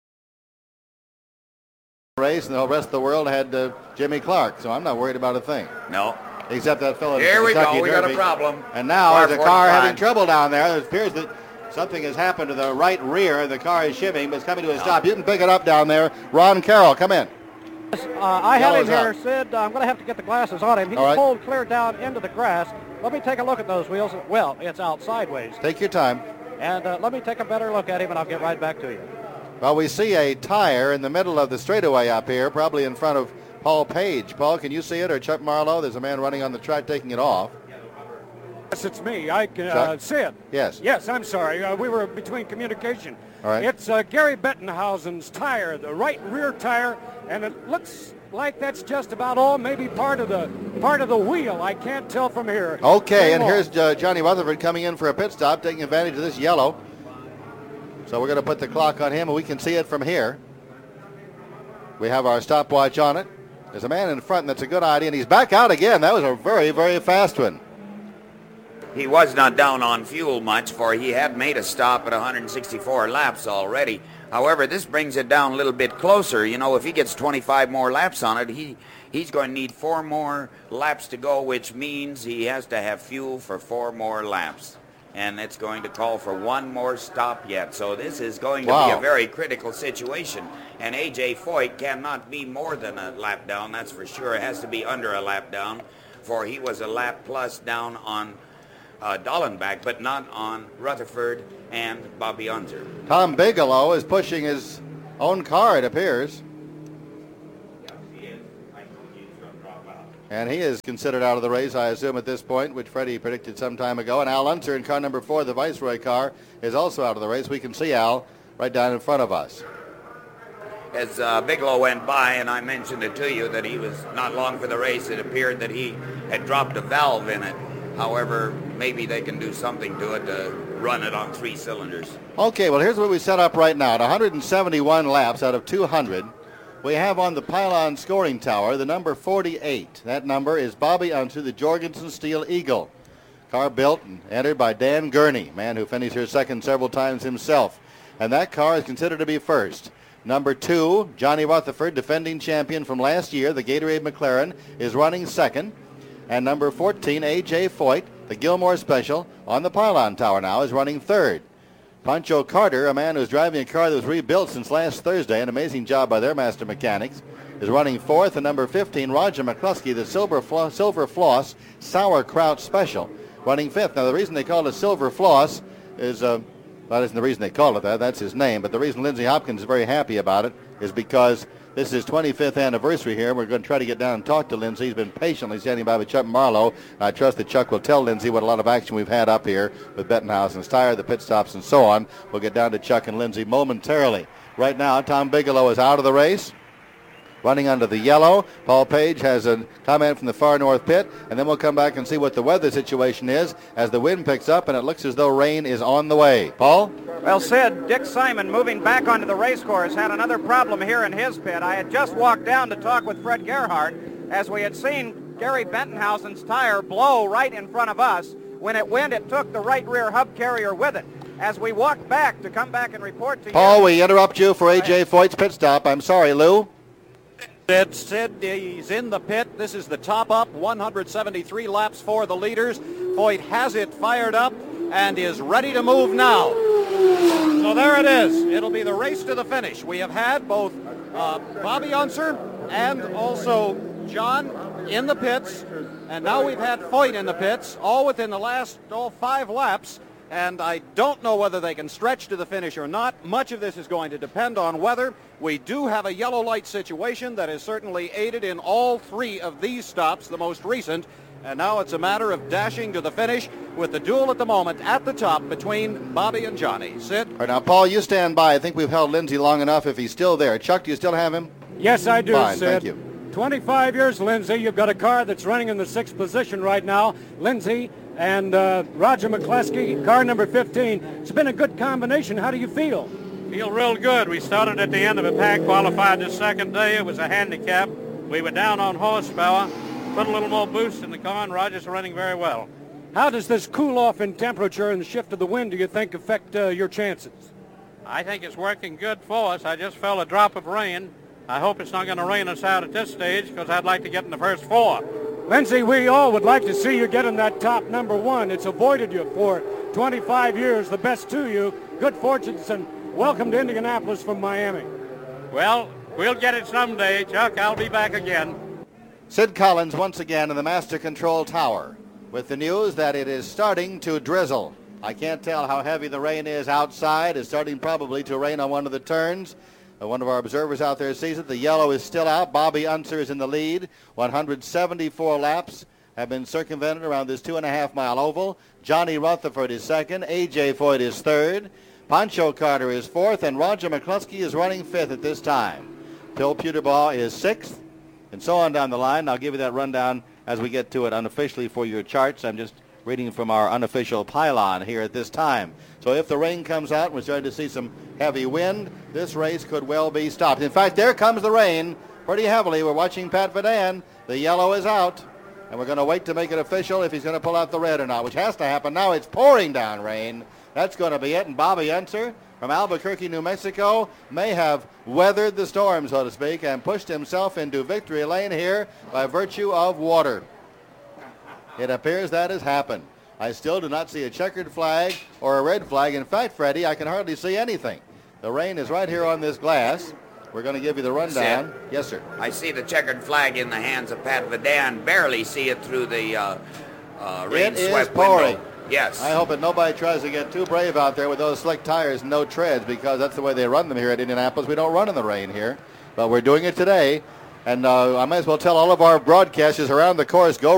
race, and the rest of the world had Jimmy Clark, so I'm not worried about a thing. No. Except that fellow. Here we Kentucky go. We got Derby. a problem. And now Car there's a car 45. having trouble down there. It appears that something has happened to the right rear. The car is shimming, but it's coming to a stop. You can pick it up down there. Ron Carroll, come in. I have him Yellow's here, Sid. I'm going to have to get the glasses on him. He's All right. pulled clear down into the grass. Let me take a look at those wheels. Well, it's out sideways. Take your time. And let me take a better look at him, and I'll get right back to you. Well, we see a tire in the middle of the straightaway up here, probably in front of Paul Page. Paul, can you see it, or Chuck Marlowe? There's a man running on the track taking it off. Yes, it's me. I can Chuck? Sid. Yes. Yes, I'm sorry. We were between communication. All right. It's Gary Bettenhausen's tire, the right rear tire, and it looks like that's just about all. Maybe part of the wheel. I can't tell from here. Okay, and here's Johnny Rutherford coming in for a pit stop, taking advantage of this yellow. So we're going to put the clock on him, and we can see it from here. We have our stopwatch on it. There's a man in front, and that's a good idea, and he's back out again. That was a very, very fast one. He was not down on fuel much, for he had made a stop at 164 laps already. However, this brings it down a little bit closer. You know, if he gets 25 more laps on it, he's going to need 4 more laps to go, which means he has to have fuel for 4 more laps. And it's going to call for 1 more stop yet. So this is going to be a very critical situation. And A.J. Foyt cannot be more than a lap down, that's for sure. It has to be under a lap down, for he was a lap plus down on Dallenbach, but not on Rutherford and Bobby Unser. Tom Bigelow is pushing his own car, it appears. And he is considered out of the race, I assume, at this point, which Freddie predicted some time ago. And Al Unser in car number 4, the Viceroy car, is also out of the race. We can see Al right down in front of us. As Bigelow went by, and I mentioned it to you, that he was not long for the race, it appeared that he had dropped a valve in it. However, maybe they can do something to it to run it on 3 cylinders. Okay, well, here's what we set up right now. At 171 laps out of 200, we have on the pylon scoring tower the number 48. That number is Bobby Unser, the Jorgensen Steel Eagle. Car built and entered by Dan Gurney, man who finished here second several times himself. And that car is considered to be first. Number 2, Johnny Rutherford, defending champion from last year, the Gatorade McLaren, is running second. And number 14, A.J. Foyt, the Gilmore Special, on the pylon tower now, is running third. Pancho Carter, a man who's driving a car that was rebuilt since last Thursday, an amazing job by their master mechanics, is running fourth. And number 15, Roger McCluskey, the Silver Floss Sauerkraut Special, running fifth. Now, the reason they call it Silver Floss is, that isn't the reason they call it that, that's his name, but the reason Lindsey Hopkins is very happy about it is because this is his 25th anniversary here. We're going to try to get down and talk to Lindsey. He's been patiently standing by with Chuck Marlowe. I trust that Chuck will tell Lindsey what a lot of action we've had up here with Bettenhausen's tire, the pit stops, and so on. We'll get down to Chuck and Lindsey momentarily. Right now, Tom Bigelow is out of the race, running under the yellow. Paul Page has a comment from the far north pit, and then we'll come back and see what the weather situation is as the wind picks up, and it looks as though rain is on the way. Paul? Well, Sid, Dick Simon, moving back onto the race course, had another problem here in his pit. I had just walked down to talk with Fred Gerhardt as we had seen Gary Bettenhausen's tire blow right in front of us. When it went, it took the right rear hub carrier with it. As we walked back to come back and report to you... Paul, we interrupt you for A.J. Foyt's pit stop. I'm sorry, Lou. Sid, he's in the pit. This is the top up, 173 laps for the leaders. Foyt has it fired up and is ready to move now. So there it is. It'll be the race to the finish. We have had both Bobby Unser and also John in the pits, and now we've had Foyt in the pits, all within the last 5 laps. And I don't know whether they can stretch to the finish or not. Much of this is going to depend on weather. We do have a yellow light situation that has certainly aided in all 3 of these stops, the most recent. And now it's a matter of dashing to the finish with the duel at the moment at the top between Bobby and Johnny. Sid? All right, now, Paul, you stand by. I think we've held Lindsey long enough if he's still there. Chuck, do you still have him? Yes, I do, Fine, Sid. thank you. 25 years, Lindsey. You've got a car that's running in the 6th position right now. Lindsey and Roger McCluskey, car number 15. It's been a good combination. How do you feel? Feel real good. We started at the end of a pack, qualified the second day. It was a handicap. We were down on horsepower, put a little more boost in the car, and Roger's running very well. How does this cool off in temperature and the shift of the wind, do you think, affect your chances? I think it's working good for us. I just felt a drop of rain. I hope it's not going to rain us out at this stage because I'd like to get in the first 4. Lindsey, we all would like to see you get in that top number 1. It's avoided you for 25 years. The best to you. Good fortunes and welcome to Indianapolis from Miami. Well, we'll get it someday, Chuck. I'll be back again. Sid Collins once again in the Master Control Tower with the news that it is starting to drizzle. I can't tell how heavy the rain is outside. It's starting probably to rain on one of the turns. One of our observers out there sees it. The yellow is still out. Bobby Unser is in the lead. 174 laps have been circumvented around this 2.5-mile oval. Johnny Rutherford is second. A.J. Foyt is third. Pancho Carter is fourth. And Roger McCluskey is running fifth at this time. Phil Puterbaugh is sixth. And so on down the line. I'll give you that rundown as we get to it unofficially for your charts. I'm just reading from our unofficial pylon here at this time. So if the rain comes out and we're starting to see some heavy wind, this race could well be stopped. In fact, there comes the rain pretty heavily. We're watching Pat Vidan. The yellow is out. And we're going to wait to make it official if he's going to pull out the red or not, which has to happen now. It's pouring down rain. That's going to be it. And Bobby Unser from Albuquerque, New Mexico, may have weathered the storm, so to speak, and pushed himself into victory lane here by virtue of water. It appears that has happened. I still do not see a checkered flag or a red flag. In fact, Freddie, I can hardly see anything. The rain is right here on this glass. We're going to give you the rundown. Yes, sir. I see the checkered flag in the hands of Pat Vidan. Barely see it through the rain-swept It is pouring. window. Yes. I hope that nobody tries to get too brave out there with those slick tires and no treads, because that's the way they run them here at Indianapolis. We don't run in the rain here, but we're doing it today. And I might as well tell all of our broadcasters around the course, go